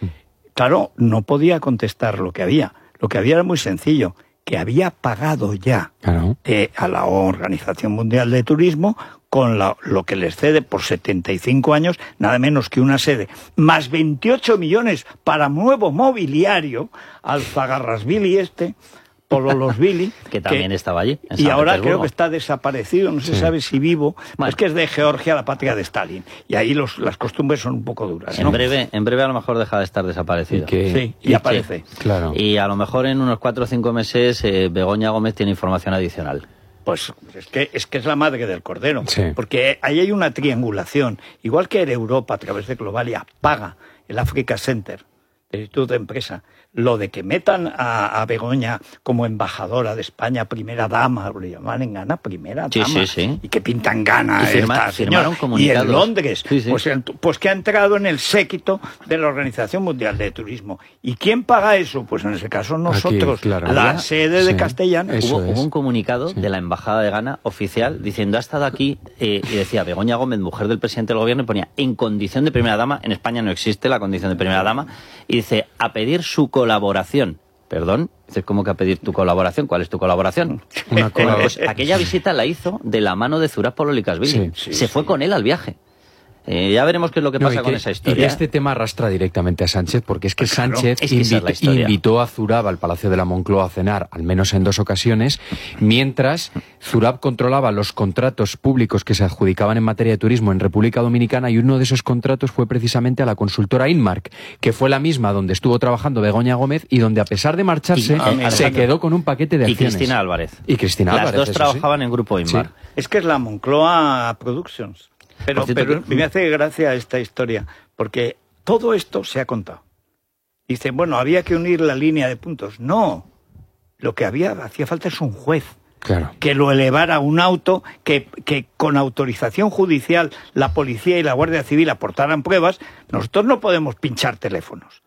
Claro, no podía contestar lo que había. Lo que había era muy sencillo, que había pagado ya claro. eh, a la Organización Mundial de Turismo con la, lo que les cede por setenta y cinco años, nada menos que una sede, más veintiocho millones para nuevo mobiliario, al Zagarrasvili este, Pololosvili, que también que, estaba allí. En y San ahora Petersburgo. Creo que está desaparecido, no se sí. sabe si vivo. Bueno. Es que es de Georgia, la patria de Stalin, y ahí los, las costumbres son un poco duras, ¿no? En breve, en breve a lo mejor deja de estar desaparecido. Y que, sí, y, y aparece. Que, claro. Y a lo mejor en unos cuatro o cinco meses eh, Begoña Gómez tiene información adicional. Pues es que, es que es la madre del cordero, sí. porque ahí hay una triangulación, igual que Europa a través de Globalia paga el Africa Center, el Instituto de Empresa, lo de que metan a, a Begoña como embajadora de España, primera dama, lo llaman en Ghana, primera sí, dama, sí, sí. y que pintan Ghana y firma, esta señora, y en Londres, sí, sí. Pues, pues que ha entrado en el séquito de la Organización Mundial de Turismo. ¿Y quién paga eso? Pues en ese caso nosotros, Aquí, claro. la Había, sede sí, de Castellana. Hubo, hubo un comunicado sí. de la Embajada de Ghana oficial diciendo ha estado aquí eh, y decía Begoña Gómez, mujer del presidente del gobierno, y ponía en condición de primera dama. En España no existe la condición de primera dama, y dice a pedir su colaboración. Perdón, dices, ¿cómo que a pedir tu colaboración? ¿Cuál es tu colaboración? Una bueno, pues aquella visita la hizo de la mano de Zurab Pololikashvili. Sí, sí, Se sí. fue con él al viaje. Eh, ya veremos qué es lo que pasa no, que, con esa historia. Y este tema arrastra directamente a Sánchez, porque es que pues claro, Sánchez es que invitó, invitó a Zurab al Palacio de la Moncloa a cenar, al menos en dos ocasiones, mientras Zurab controlaba los contratos públicos que se adjudicaban en materia de turismo en República Dominicana, y uno de esos contratos fue precisamente a la consultora Inmark, que fue la misma donde estuvo trabajando Begoña Gómez y donde, a pesar de marcharse, y, se quedó con un paquete de acciones. Y Cristina Álvarez. Y Cristina Las Álvarez. Las dos trabajaban sí. en Grupo Inmark. Sí. Es que es la Moncloa Productions. Pero, cierto, pero me hace gracia esta historia, porque todo esto se ha contado. Dicen, bueno, había que unir la línea de puntos. No, lo que había hacía falta es un juez. Claro. Que lo elevara a un auto, que, que con autorización judicial la policía y la Guardia Civil aportaran pruebas. Nosotros no podemos pinchar teléfonos.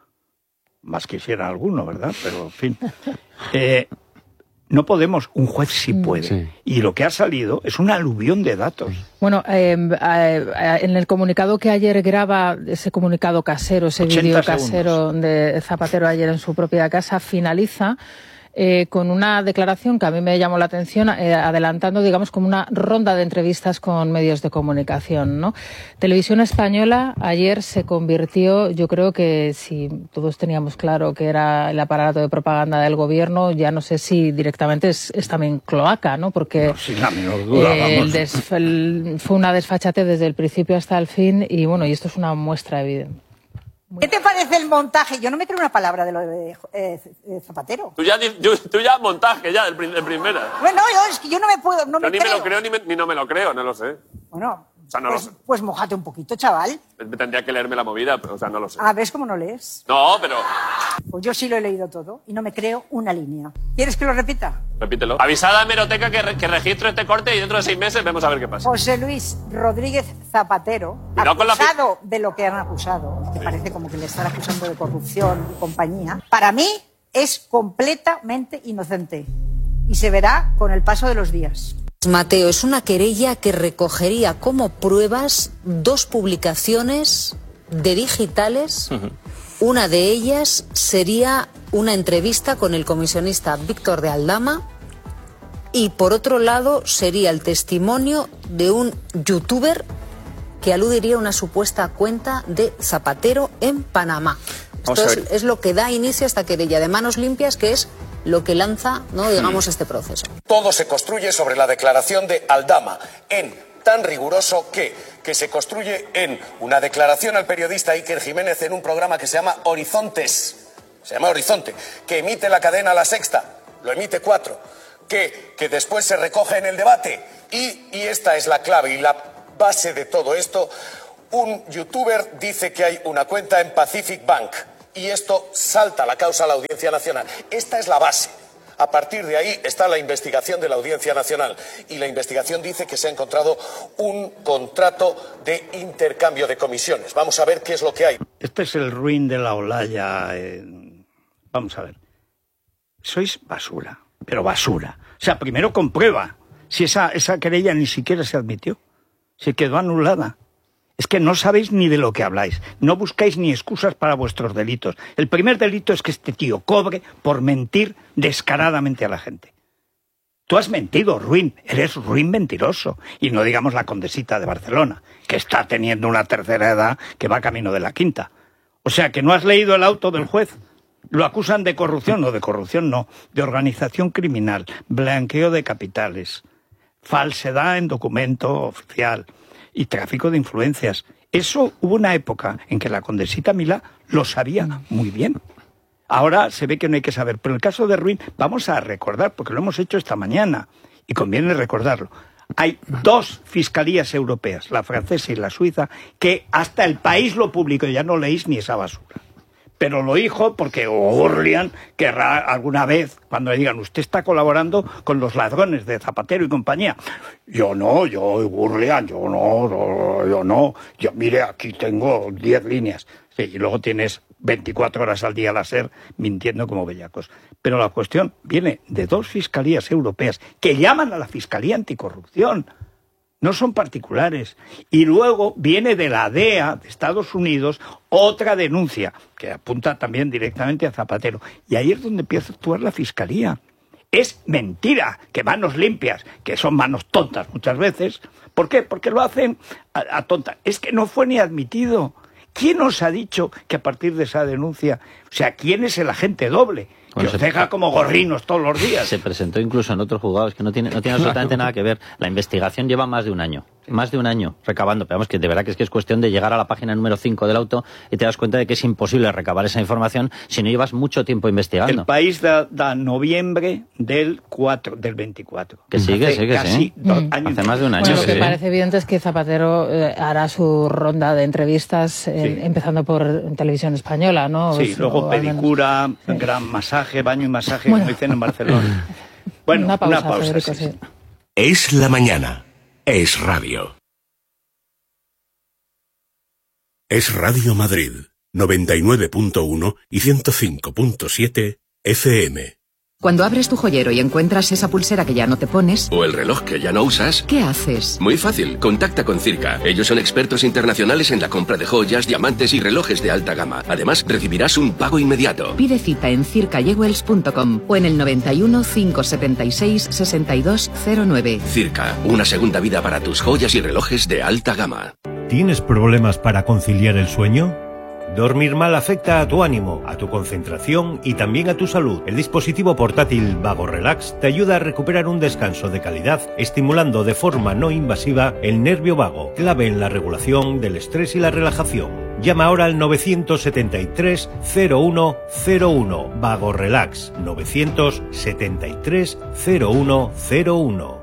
Más quisiera alguno, ¿verdad? Pero, en fin. Eh, No podemos, un juez sí puede. Sí. Y lo que ha salido es una aluvión de datos. Bueno, eh, eh, en el comunicado que ayer graba, ese comunicado casero, ese vídeo casero de Zapatero ayer en su propia casa, finaliza eh, con una declaración que a mí me llamó la atención, eh, adelantando, digamos, como una ronda de entrevistas con medios de comunicación, ¿no? Televisión Española ayer se convirtió, yo creo que si todos teníamos claro que era el aparato de propaganda del gobierno, ya no sé si directamente es, es también cloaca, ¿no? Porque no, sin la menor duda, eh, el des, el, fue una desfachatez desde el principio hasta el fin, y bueno, y esto es una muestra evidente. ¿Qué te parece el montaje? Yo no me creo una palabra de lo de eh, Zapatero. Tú ya, tú ya montaje, ya, de primera. Bueno, yo, es que yo no me puedo, no yo me ni creo. me lo creo ni, me, ni no me lo creo, no lo sé. Bueno, o sea, no pues, lo sé. Pues mójate un poquito, chaval. Tendría que leerme la movida, pero, o sea, no lo sé. Ah, ¿ves cómo no lees? No, pero... Pues yo sí lo he leído todo y no me creo una línea. ¿Quieres que lo repita? Repítelo. Avisada a Hemeroteca que, re, que registro este corte y dentro de seis meses vemos a ver qué pasa. José Luis Rodríguez Zapatero, no acusado la... de lo que han acusado, que sí. Parece como que le están acusando de corrupción y compañía, para mí es completamente inocente y se verá con el paso de los días. Mateo, es una querella que recogería como pruebas dos publicaciones de digitales. Uh-huh. Una de ellas sería una entrevista con el comisionista Víctor de Aldama, y por otro lado sería el testimonio de un youtuber que aludiría a una supuesta cuenta de Zapatero en Panamá. Esto es, es lo que da inicio a esta querella de manos limpias, que es lo que lanza, ¿no?, digamos, este proceso. Todo se construye sobre la declaración de Aldama, en tan riguroso que, que se construye en una declaración al periodista Iker Jiménez en un programa que se llama Horizontes. se llama Horizonte, que emite la cadena La Sexta, lo emite Cuatro, que, que después se recoge en el debate. Y, y esta es la clave y la base de todo esto. Un youtuber dice que hay una cuenta en Pacific Bank y esto salta la causa a la Audiencia Nacional. Esta es la base. A partir de ahí está la investigación de la Audiencia Nacional y la investigación dice que se ha encontrado un contrato de intercambio de comisiones. Vamos a ver qué es lo que hay. Este es el ruin de la Olaya. Eh, vamos a ver. Sois basura, pero basura. O sea, primero comprueba si esa, esa querella ni siquiera se admitió, se quedó anulada. Es que no sabéis ni de lo que habláis. No buscáis ni excusas para vuestros delitos. El primer delito es que este tío cobre por mentir descaradamente a la gente. Tú has mentido, ruin. Eres ruin mentiroso. Y no digamos la condesita de Barcelona, que está teniendo una tercera edad que va camino de la quinta. O sea, que no has leído el auto del juez. Lo acusan de corrupción, no de corrupción, no. De organización criminal, blanqueo de capitales, falsedad en documento oficial y tráfico de influencias. Eso hubo una época en que la condesita Milá lo sabía muy bien. Ahora se ve que no hay que saber. Pero el caso de Ruin, vamos a recordar, porque lo hemos hecho esta mañana, y conviene recordarlo. Hay dos fiscalías europeas, la francesa y la suiza, que hasta el país lo publicó, ya no leéis ni esa basura. Pero lo dijo porque Gurlian querrá alguna vez, cuando le digan, usted está colaborando con los ladrones de Zapatero y compañía. Yo no, yo, Gurlian, yo no, no, yo no. Yo, mire, aquí tengo diez líneas. Sí, y luego tienes veinticuatro horas al día la SER mintiendo como bellacos. Pero la cuestión viene de dos fiscalías europeas que llaman a la Fiscalía Anticorrupción. No son particulares. Y luego viene de la D E A de Estados Unidos otra denuncia que apunta también directamente a Zapatero. Y ahí es donde empieza a actuar la Fiscalía. Es mentira que manos limpias, que son manos tontas muchas veces. ¿Por qué? Porque lo hacen a, a tontas. Es que no fue ni admitido. ¿Quién os ha dicho que a partir de esa denuncia, o sea, quién es el agente doble? Bueno, que os deja como gorrinos todos los días. Se presentó incluso en otros juzgados, que no tiene, no tiene absolutamente nada que ver. La investigación lleva más de un año. Más de un año recabando. Pero vamos, que de verdad que es que es cuestión de llegar a la página número cinco del auto y te das cuenta de que es imposible recabar esa información si no llevas mucho tiempo investigando. El país da, da noviembre del cuatro, del veinticuatro. Que sigue, hace sigue, casi sí. dos años. Hace más de un año. Bueno, lo que sí. parece evidente es que Zapatero eh, hará su ronda de entrevistas, eh, sí. empezando por televisión española, ¿no? Sí, o, luego o pedicura, sí. gran masaje, baño y masaje, bueno. como dicen en Barcelona. Bueno, una pausa. Una pausa Federico, sí. Sí. Es la mañana. Es radio. Es Radio Madrid, noventa y nueve punto uno y ciento cinco punto siete F M. Cuando abres tu joyero y encuentras esa pulsera que ya no te pones... O el reloj que ya no usas... ¿Qué haces? Muy fácil, contacta con Circa. Ellos son expertos internacionales en la compra de joyas, diamantes y relojes de alta gama. Además, recibirás un pago inmediato. Pide cita en circa jewels punto com o en el noventa y uno, cinco setenta y seis, sesenta y dos cero nueve. Circa, una segunda vida para tus joyas y relojes de alta gama. ¿Tienes problemas para conciliar el sueño? Dormir mal afecta a tu ánimo, a tu concentración y también a tu salud. El dispositivo portátil Vago Relax te ayuda a recuperar un descanso de calidad, estimulando de forma no invasiva el nervio vago, clave en la regulación del estrés y la relajación. Llama ahora al novecientos setenta y tres, cero uno cero uno. Vago Relax, novecientos setenta y tres, cero uno cero uno.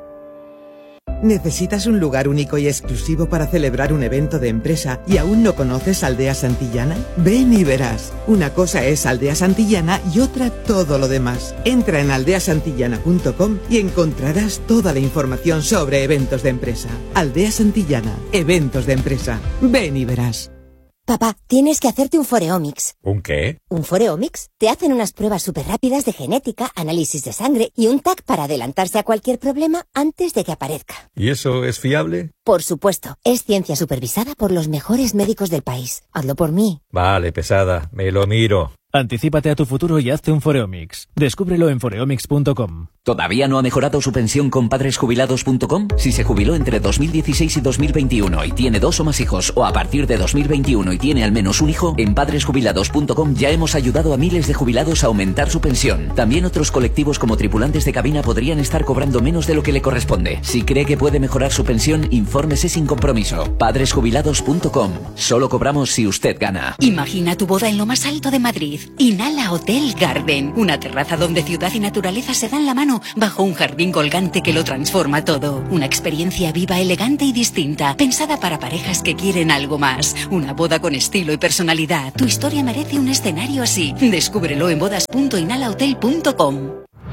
¿Necesitas un lugar único y exclusivo para celebrar un evento de empresa y aún no conoces Aldea Santillana? Ven y verás. Una cosa es Aldea Santillana y otra todo lo demás. Entra en aldea santillana punto com y encontrarás toda la información sobre eventos de empresa. Aldea Santillana, eventos de empresa. Ven y verás. Papá, tienes que hacerte un Foreomics. ¿Un qué? ¿Un Foreomics? Te hacen unas pruebas súper rápidas de genética, análisis de sangre y un T A C para adelantarse a cualquier problema antes de que aparezca. ¿Y eso es fiable? Por supuesto. Es ciencia supervisada por los mejores médicos del país. Hazlo por mí. Vale, pesada. Me lo miro. Anticípate a tu futuro y hazte un Foreomics. Descúbrelo en foreomics punto com. ¿Todavía no ha mejorado su pensión con padres jubilados punto com? Si se jubiló entre dos mil dieciséis y dos mil veintiuno y tiene dos o más hijos, o a partir de dos mil veintiuno y tiene al menos un hijo, en padres jubilados punto com ya hemos ayudado a miles de jubilados a aumentar su pensión. También otros colectivos como tripulantes de cabina podrían estar cobrando menos de lo que le corresponde. Si cree que puede mejorar su pensión, infórmese sin compromiso. padres jubilados punto com. Solo cobramos si usted gana. Imagina tu boda en lo más alto de Madrid. Inhala Hotel Garden. Una terraza donde ciudad y naturaleza se dan la mano bajo un jardín colgante que lo transforma todo. Una experiencia viva, elegante y distinta, pensada para parejas que quieren algo más. Una boda con estilo y personalidad. Tu historia merece un escenario así. Descúbrelo en bodas punto inhala hotel punto com.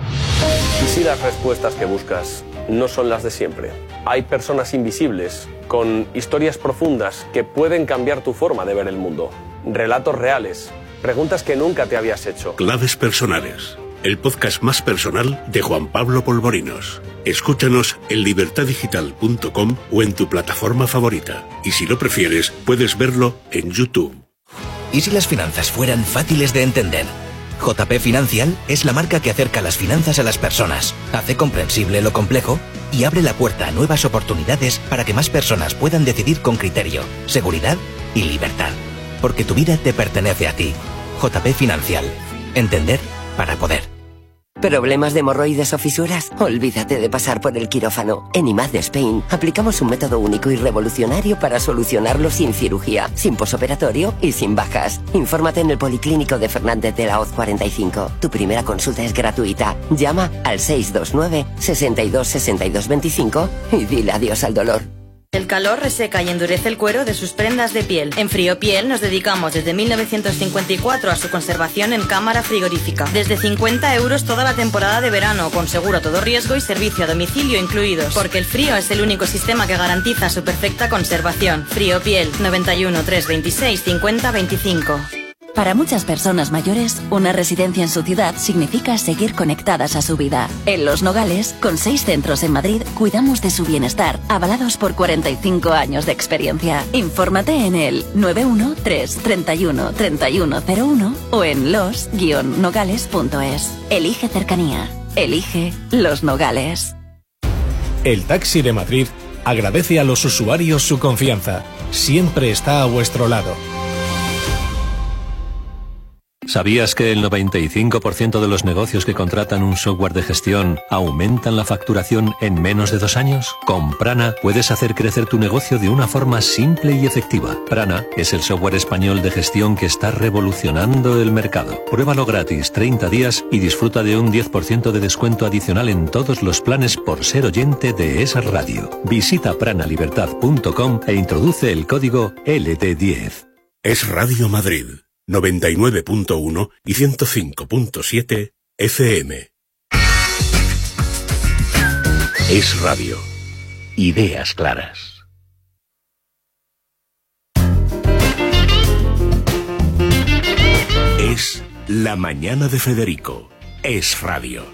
¿Y si las respuestas que buscas no son las de siempre? Hay personas invisibles, con historias profundas que pueden cambiar tu forma de ver el mundo. Relatos reales, preguntas que nunca te habías hecho. Claves personales, el podcast más personal de Juan Pablo Polvorinos. Escúchanos en libertad digital punto com o en tu plataforma favorita. Y si lo prefieres, puedes verlo en YouTube. ¿Y si las finanzas fueran fáciles de entender? J P Financial es la marca que acerca las finanzas a las personas, hace comprensible lo complejo y abre la puerta a nuevas oportunidades para que más personas puedan decidir con criterio, seguridad y libertad. Porque tu vida te pertenece a ti. J P Financial. Entender para poder. ¿Problemas de hemorroides o fisuras? Olvídate de pasar por el quirófano. En I M A D de Spain aplicamos un método único y revolucionario para solucionarlo sin cirugía, sin posoperatorio y sin bajas. Infórmate en el Policlínico de Fernández de la Hoz cuarenta y cinco. Tu primera consulta es gratuita. Llama al seis dos nueve, seis dos, seis dos dos cinco y dile adiós al dolor. El calor reseca y endurece el cuero de sus prendas de piel. En Friopiel nos dedicamos desde mil novecientos cincuenta y cuatro a su conservación en cámara frigorífica. Desde cincuenta euros toda la temporada de verano, con seguro a todo riesgo y servicio a domicilio incluidos. Porque el frío es el único sistema que garantiza su perfecta conservación. Friopiel, noventa y uno, trescientos veintiséis, cincuenta veinticinco. Para muchas personas mayores, una residencia en su ciudad significa seguir conectadas a su vida. En Los Nogales, con seis centros en Madrid, cuidamos de su bienestar, avalados por cuarenta y cinco años de experiencia. Infórmate en el nueve uno tres, treinta y uno, treinta y uno cero uno o en los guion nogales punto es. Elige cercanía. Elige Los Nogales. El Taxi de Madrid agradece a los usuarios su confianza. Siempre está a vuestro lado. ¿Sabías que el noventa y cinco por ciento de los negocios que contratan un software de gestión aumentan la facturación en menos de dos años? Con Prana puedes hacer crecer tu negocio de una forma simple y efectiva. Prana es el software español de gestión que está revolucionando el mercado. Pruébalo gratis treinta días y disfruta de un diez por ciento de descuento adicional en todos los planes por ser oyente de esa radio. Visita prana libertad punto com e introduce el código L T diez. Es Radio Madrid. noventa y nueve punto uno y ciento cinco punto siete F M. Es radio. Ideas claras. Es La Mañana de Federico. Es radio.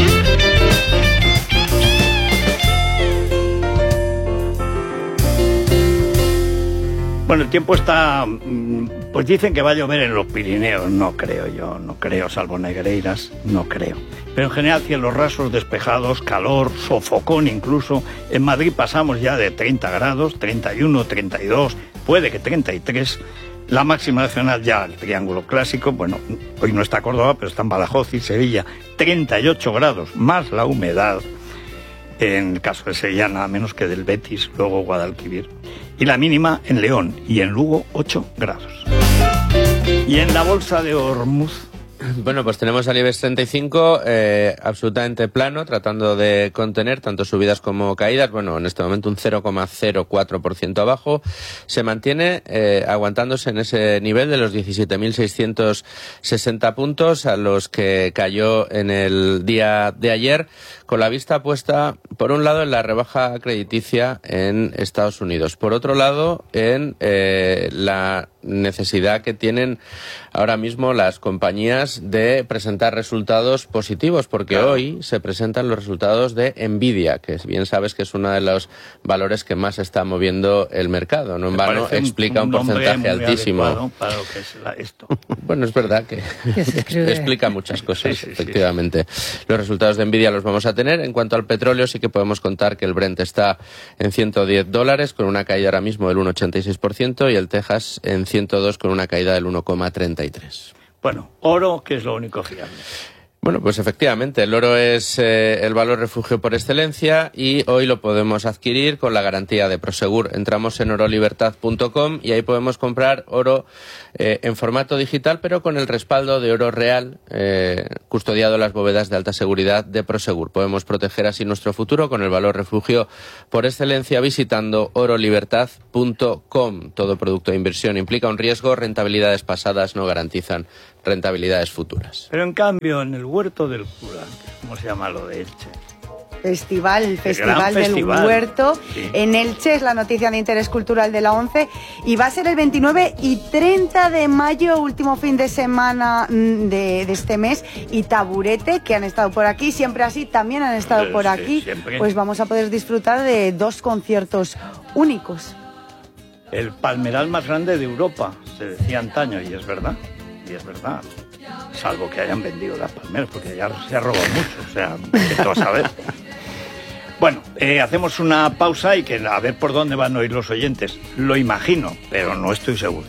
Bueno, el tiempo está... Pues dicen que va a llover en los Pirineos. No creo yo, no creo, salvo Negreiras, no creo. Pero en general cielos rasos, despejados, calor, sofocón incluso. En Madrid pasamos ya de treinta grados, treinta y uno, treinta y dos, puede que treinta y tres. La máxima nacional ya, el triángulo clásico, bueno, hoy no está Córdoba, pero está en Badajoz y Sevilla, treinta y ocho grados, más la humedad. En el caso de Sevilla nada menos que del Betis, luego Guadalquivir. Y la mínima en León y en Lugo ocho grados. Y en la bolsa de Hormuz... Bueno, pues tenemos al IBEX treinta y cinco eh, absolutamente plano, tratando de contener tanto subidas como caídas. Bueno, en este momento un cero coma cero cuatro por ciento abajo. Se mantiene eh, aguantándose en ese nivel de los diecisiete mil seiscientos sesenta puntos a los que cayó en el día de ayer, con la vista puesta, por un lado, en la rebaja crediticia en Estados Unidos. Por otro lado, en eh, la necesidad que tienen ahora mismo las compañías de presentar resultados positivos, porque claro, hoy se presentan los resultados de Nvidia, que bien sabes que es uno de los valores que más está moviendo el mercado. No en vano explica un, un porcentaje altísimo. Para lo que es esto. Bueno, es verdad que, que explica muchas cosas, sí, sí, efectivamente. Sí. Los resultados de Nvidia los vamos a tener. En cuanto al petróleo, sí que podemos contar que el Brent está en ciento diez dólares, con una caída ahora mismo del uno coma ochenta y seis por ciento, y el Texas en ciento dos, con una caída del uno coma treinta y tres. Bueno, oro, que es lo único fiable. Bueno, pues efectivamente, el oro es eh, el valor refugio por excelencia y hoy lo podemos adquirir con la garantía de Prosegur. Entramos en oro libertad punto com y ahí podemos comprar oro eh, en formato digital, pero con el respaldo de oro real, eh, custodiado en las bóvedas de alta seguridad de Prosegur. Podemos proteger así nuestro futuro con el valor refugio por excelencia visitando oro libertad punto com. Todo producto de inversión implica un riesgo, rentabilidades pasadas no garantizan rentabilidades futuras. Pero en cambio, en el Huerto del Cura, ¿cómo se llama lo de Elche? Festival, el Festival del festival. Huerto, Sí. en Elche, es la noticia de interés cultural de la ONCE, y va a ser el veintinueve y treinta de mayo, último fin de semana de, de este mes, y Taburete, que han estado por aquí, siempre así, también han estado Sí, por sí, aquí, siempre. pues vamos a poder disfrutar de dos conciertos únicos. El palmeral más grande de Europa, se decía antaño, y es verdad, y es verdad. Salvo que hayan vendido las palmeras, porque ya se ha robado mucho, o sea, ¿qué te vas a ver? Bueno, eh, hacemos una pausa y que a ver por dónde van a oír los oyentes. Lo imagino, pero no estoy seguro.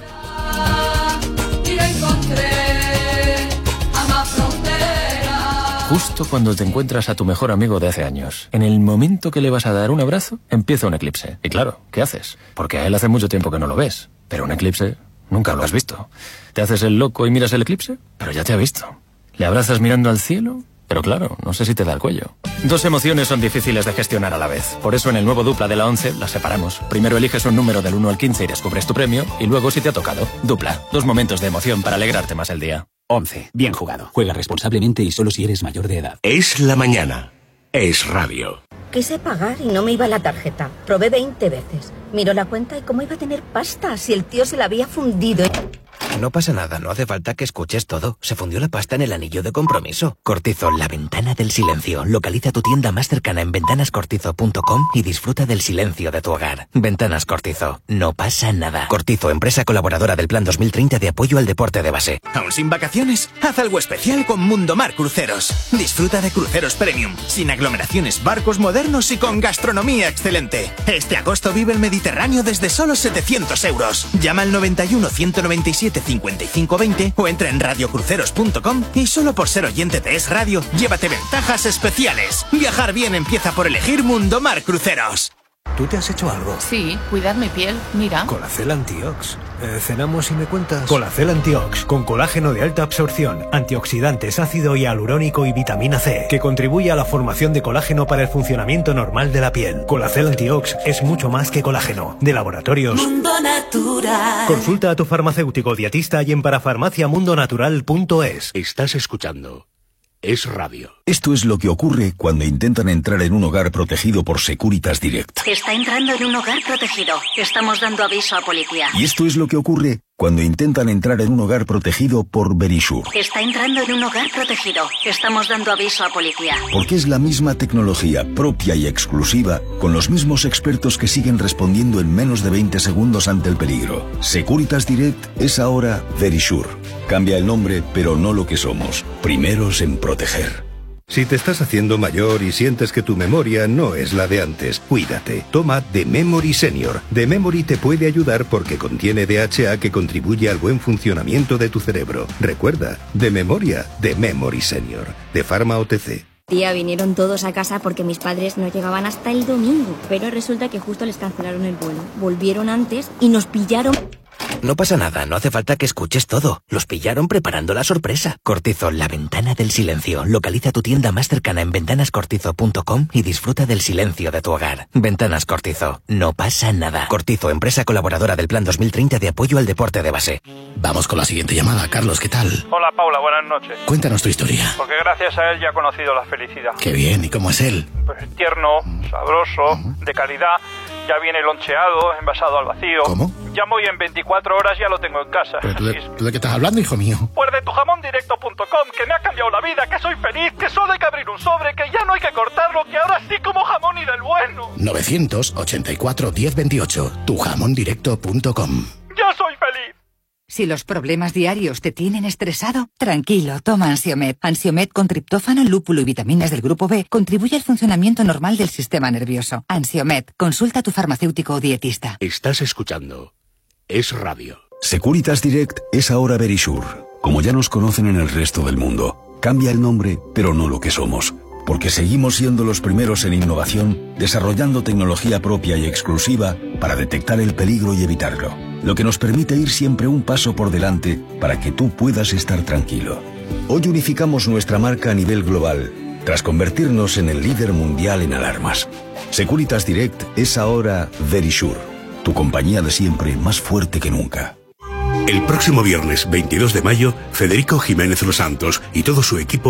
Justo cuando te encuentras a tu mejor amigo de hace años, en el momento que le vas a dar un abrazo, empieza un eclipse. Y claro, ¿qué haces? Porque a él hace mucho tiempo que no lo ves. Pero un eclipse nunca lo has visto. ¿Te haces el loco y miras el eclipse? Pero ya te ha visto. ¿Le abrazas mirando al cielo? Pero claro, no sé si te da el cuello. Dos emociones son difíciles de gestionar a la vez. Por eso en el nuevo Dupla de la ONCE las separamos. Primero eliges un número del uno al quince y descubres tu premio. Y luego si te ha tocado. Dupla. Dos momentos de emoción para alegrarte más el día. once. Bien jugado. Juega responsablemente y solo si eres mayor de edad. Es la mañana. Es radio. Quise pagar y no me iba la tarjeta. Probé veinte veces. Miró la cuenta y cómo iba a tener pasta si el tío se la había fundido. No pasa nada, no hace falta que escuches todo. Se fundió la pasta en el anillo de compromiso. Cortizo, la ventana del silencio. Localiza tu tienda más cercana en ventanas cortizo punto com y disfruta del silencio de tu hogar. Ventanas Cortizo, no pasa nada. Cortizo, empresa colaboradora del Plan dos mil treinta de apoyo al deporte de base. ¿Aún sin vacaciones? Haz algo especial con Mundomar Cruceros. Disfruta de cruceros premium, sin aglomeraciones, barcos modernos y con gastronomía excelente. Este agosto vive el Mediterráneo desde solo setecientos euros. Llama al noventa y uno, ciento noventa y siete, cincuenta y cinco veinte o entra en radio cruceros punto com y solo por ser oyente de Es Radio, llévate ventajas especiales. Viajar bien empieza por elegir Mundomar Cruceros. ¿Tú te has hecho algo? Sí, cuidar mi piel, mira. Colacel Antiox. Eh, ¿Cenamos y me cuentas? Colacel Antiox, con colágeno de alta absorción, antioxidantes, ácido hialurónico y vitamina C, que contribuye a la formación de colágeno para el funcionamiento normal de la piel. Colacel Antiox es mucho más que colágeno. De Laboratorios Mundo Natural. Consulta a tu farmacéutico dietista y en parafarmacia mundo natural punto es. Estás escuchando Es Radio. Esto es lo que ocurre cuando intentan entrar en un hogar protegido por Securitas Direct. Está entrando en un hogar protegido. Estamos dando aviso a policía. Y esto es lo que ocurre cuando intentan entrar en un hogar protegido por Verisure. Está entrando en un hogar protegido. Estamos dando aviso a policía. Porque es la misma tecnología propia y exclusiva, con los mismos expertos que siguen respondiendo en menos de veinte segundos ante el peligro. Securitas Direct es ahora Verisure. Cambia el nombre, pero no lo que somos. Primeros en proteger. Si te estás haciendo mayor y sientes que tu memoria no es la de antes, cuídate. Toma The Memory Senior. The Memory te puede ayudar porque contiene D H A que contribuye al buen funcionamiento de tu cerebro. Recuerda, de memoria, The Memory Senior. De Pharma O T C. Tía, vinieron todos a casa porque mis padres no llegaban hasta el domingo. Pero resulta que justo les cancelaron el vuelo. Volvieron antes y nos pillaron... No pasa nada, no hace falta que escuches todo. Los pillaron preparando la sorpresa. Cortizo, la ventana del silencio. Localiza tu tienda más cercana en ventanas cortizo punto com y disfruta del silencio de tu hogar. Ventanas Cortizo, no pasa nada. Cortizo, empresa colaboradora del Plan dos mil treinta de apoyo al deporte de base. Vamos con la siguiente llamada. Carlos, ¿qué tal? Hola Paula, buenas noches. Cuéntanos tu historia. Porque gracias a él ya he conocido la felicidad. Qué bien, ¿y cómo es él? Pues tierno, sabroso, de calidad. Ya viene loncheado, envasado al vacío. ¿Cómo? Llamo y en veinticuatro horas ya lo tengo en casa. ¿Pero tú de, tú de qué estás hablando, hijo mío? Pues de tu jamón directo punto com, que me ha cambiado la vida, que soy feliz, que solo hay que abrir un sobre, que ya no hay que cortarlo, que ahora sí como jamón y del bueno. novecientos ochenta y cuatro, diez veintiocho. tu jamón directo punto com. Yo soy feliz. Si los problemas diarios te tienen estresado, tranquilo, toma Ansiomed. Ansiomed con triptófano, lúpulo y vitaminas del grupo B contribuye al funcionamiento normal del sistema nervioso. Ansiomed, consulta a tu farmacéutico o dietista. Estás escuchando Es Radio. Securitas Direct es ahora Verisure. Como ya nos conocen en el resto del mundo, Cambia el nombre, pero no lo que somos. Porque seguimos siendo los primeros en innovación, desarrollando tecnología propia y exclusiva para detectar el peligro y evitarlo. Lo que nos permite ir siempre un paso por delante para que tú puedas estar tranquilo. Hoy unificamos nuestra marca a nivel global, tras convertirnos en el líder mundial en alarmas. Securitas Direct es ahora Verisure, tu compañía de siempre más fuerte que nunca. El próximo viernes veintidós de mayo, Federico Jiménez Los Santos y todo su equipo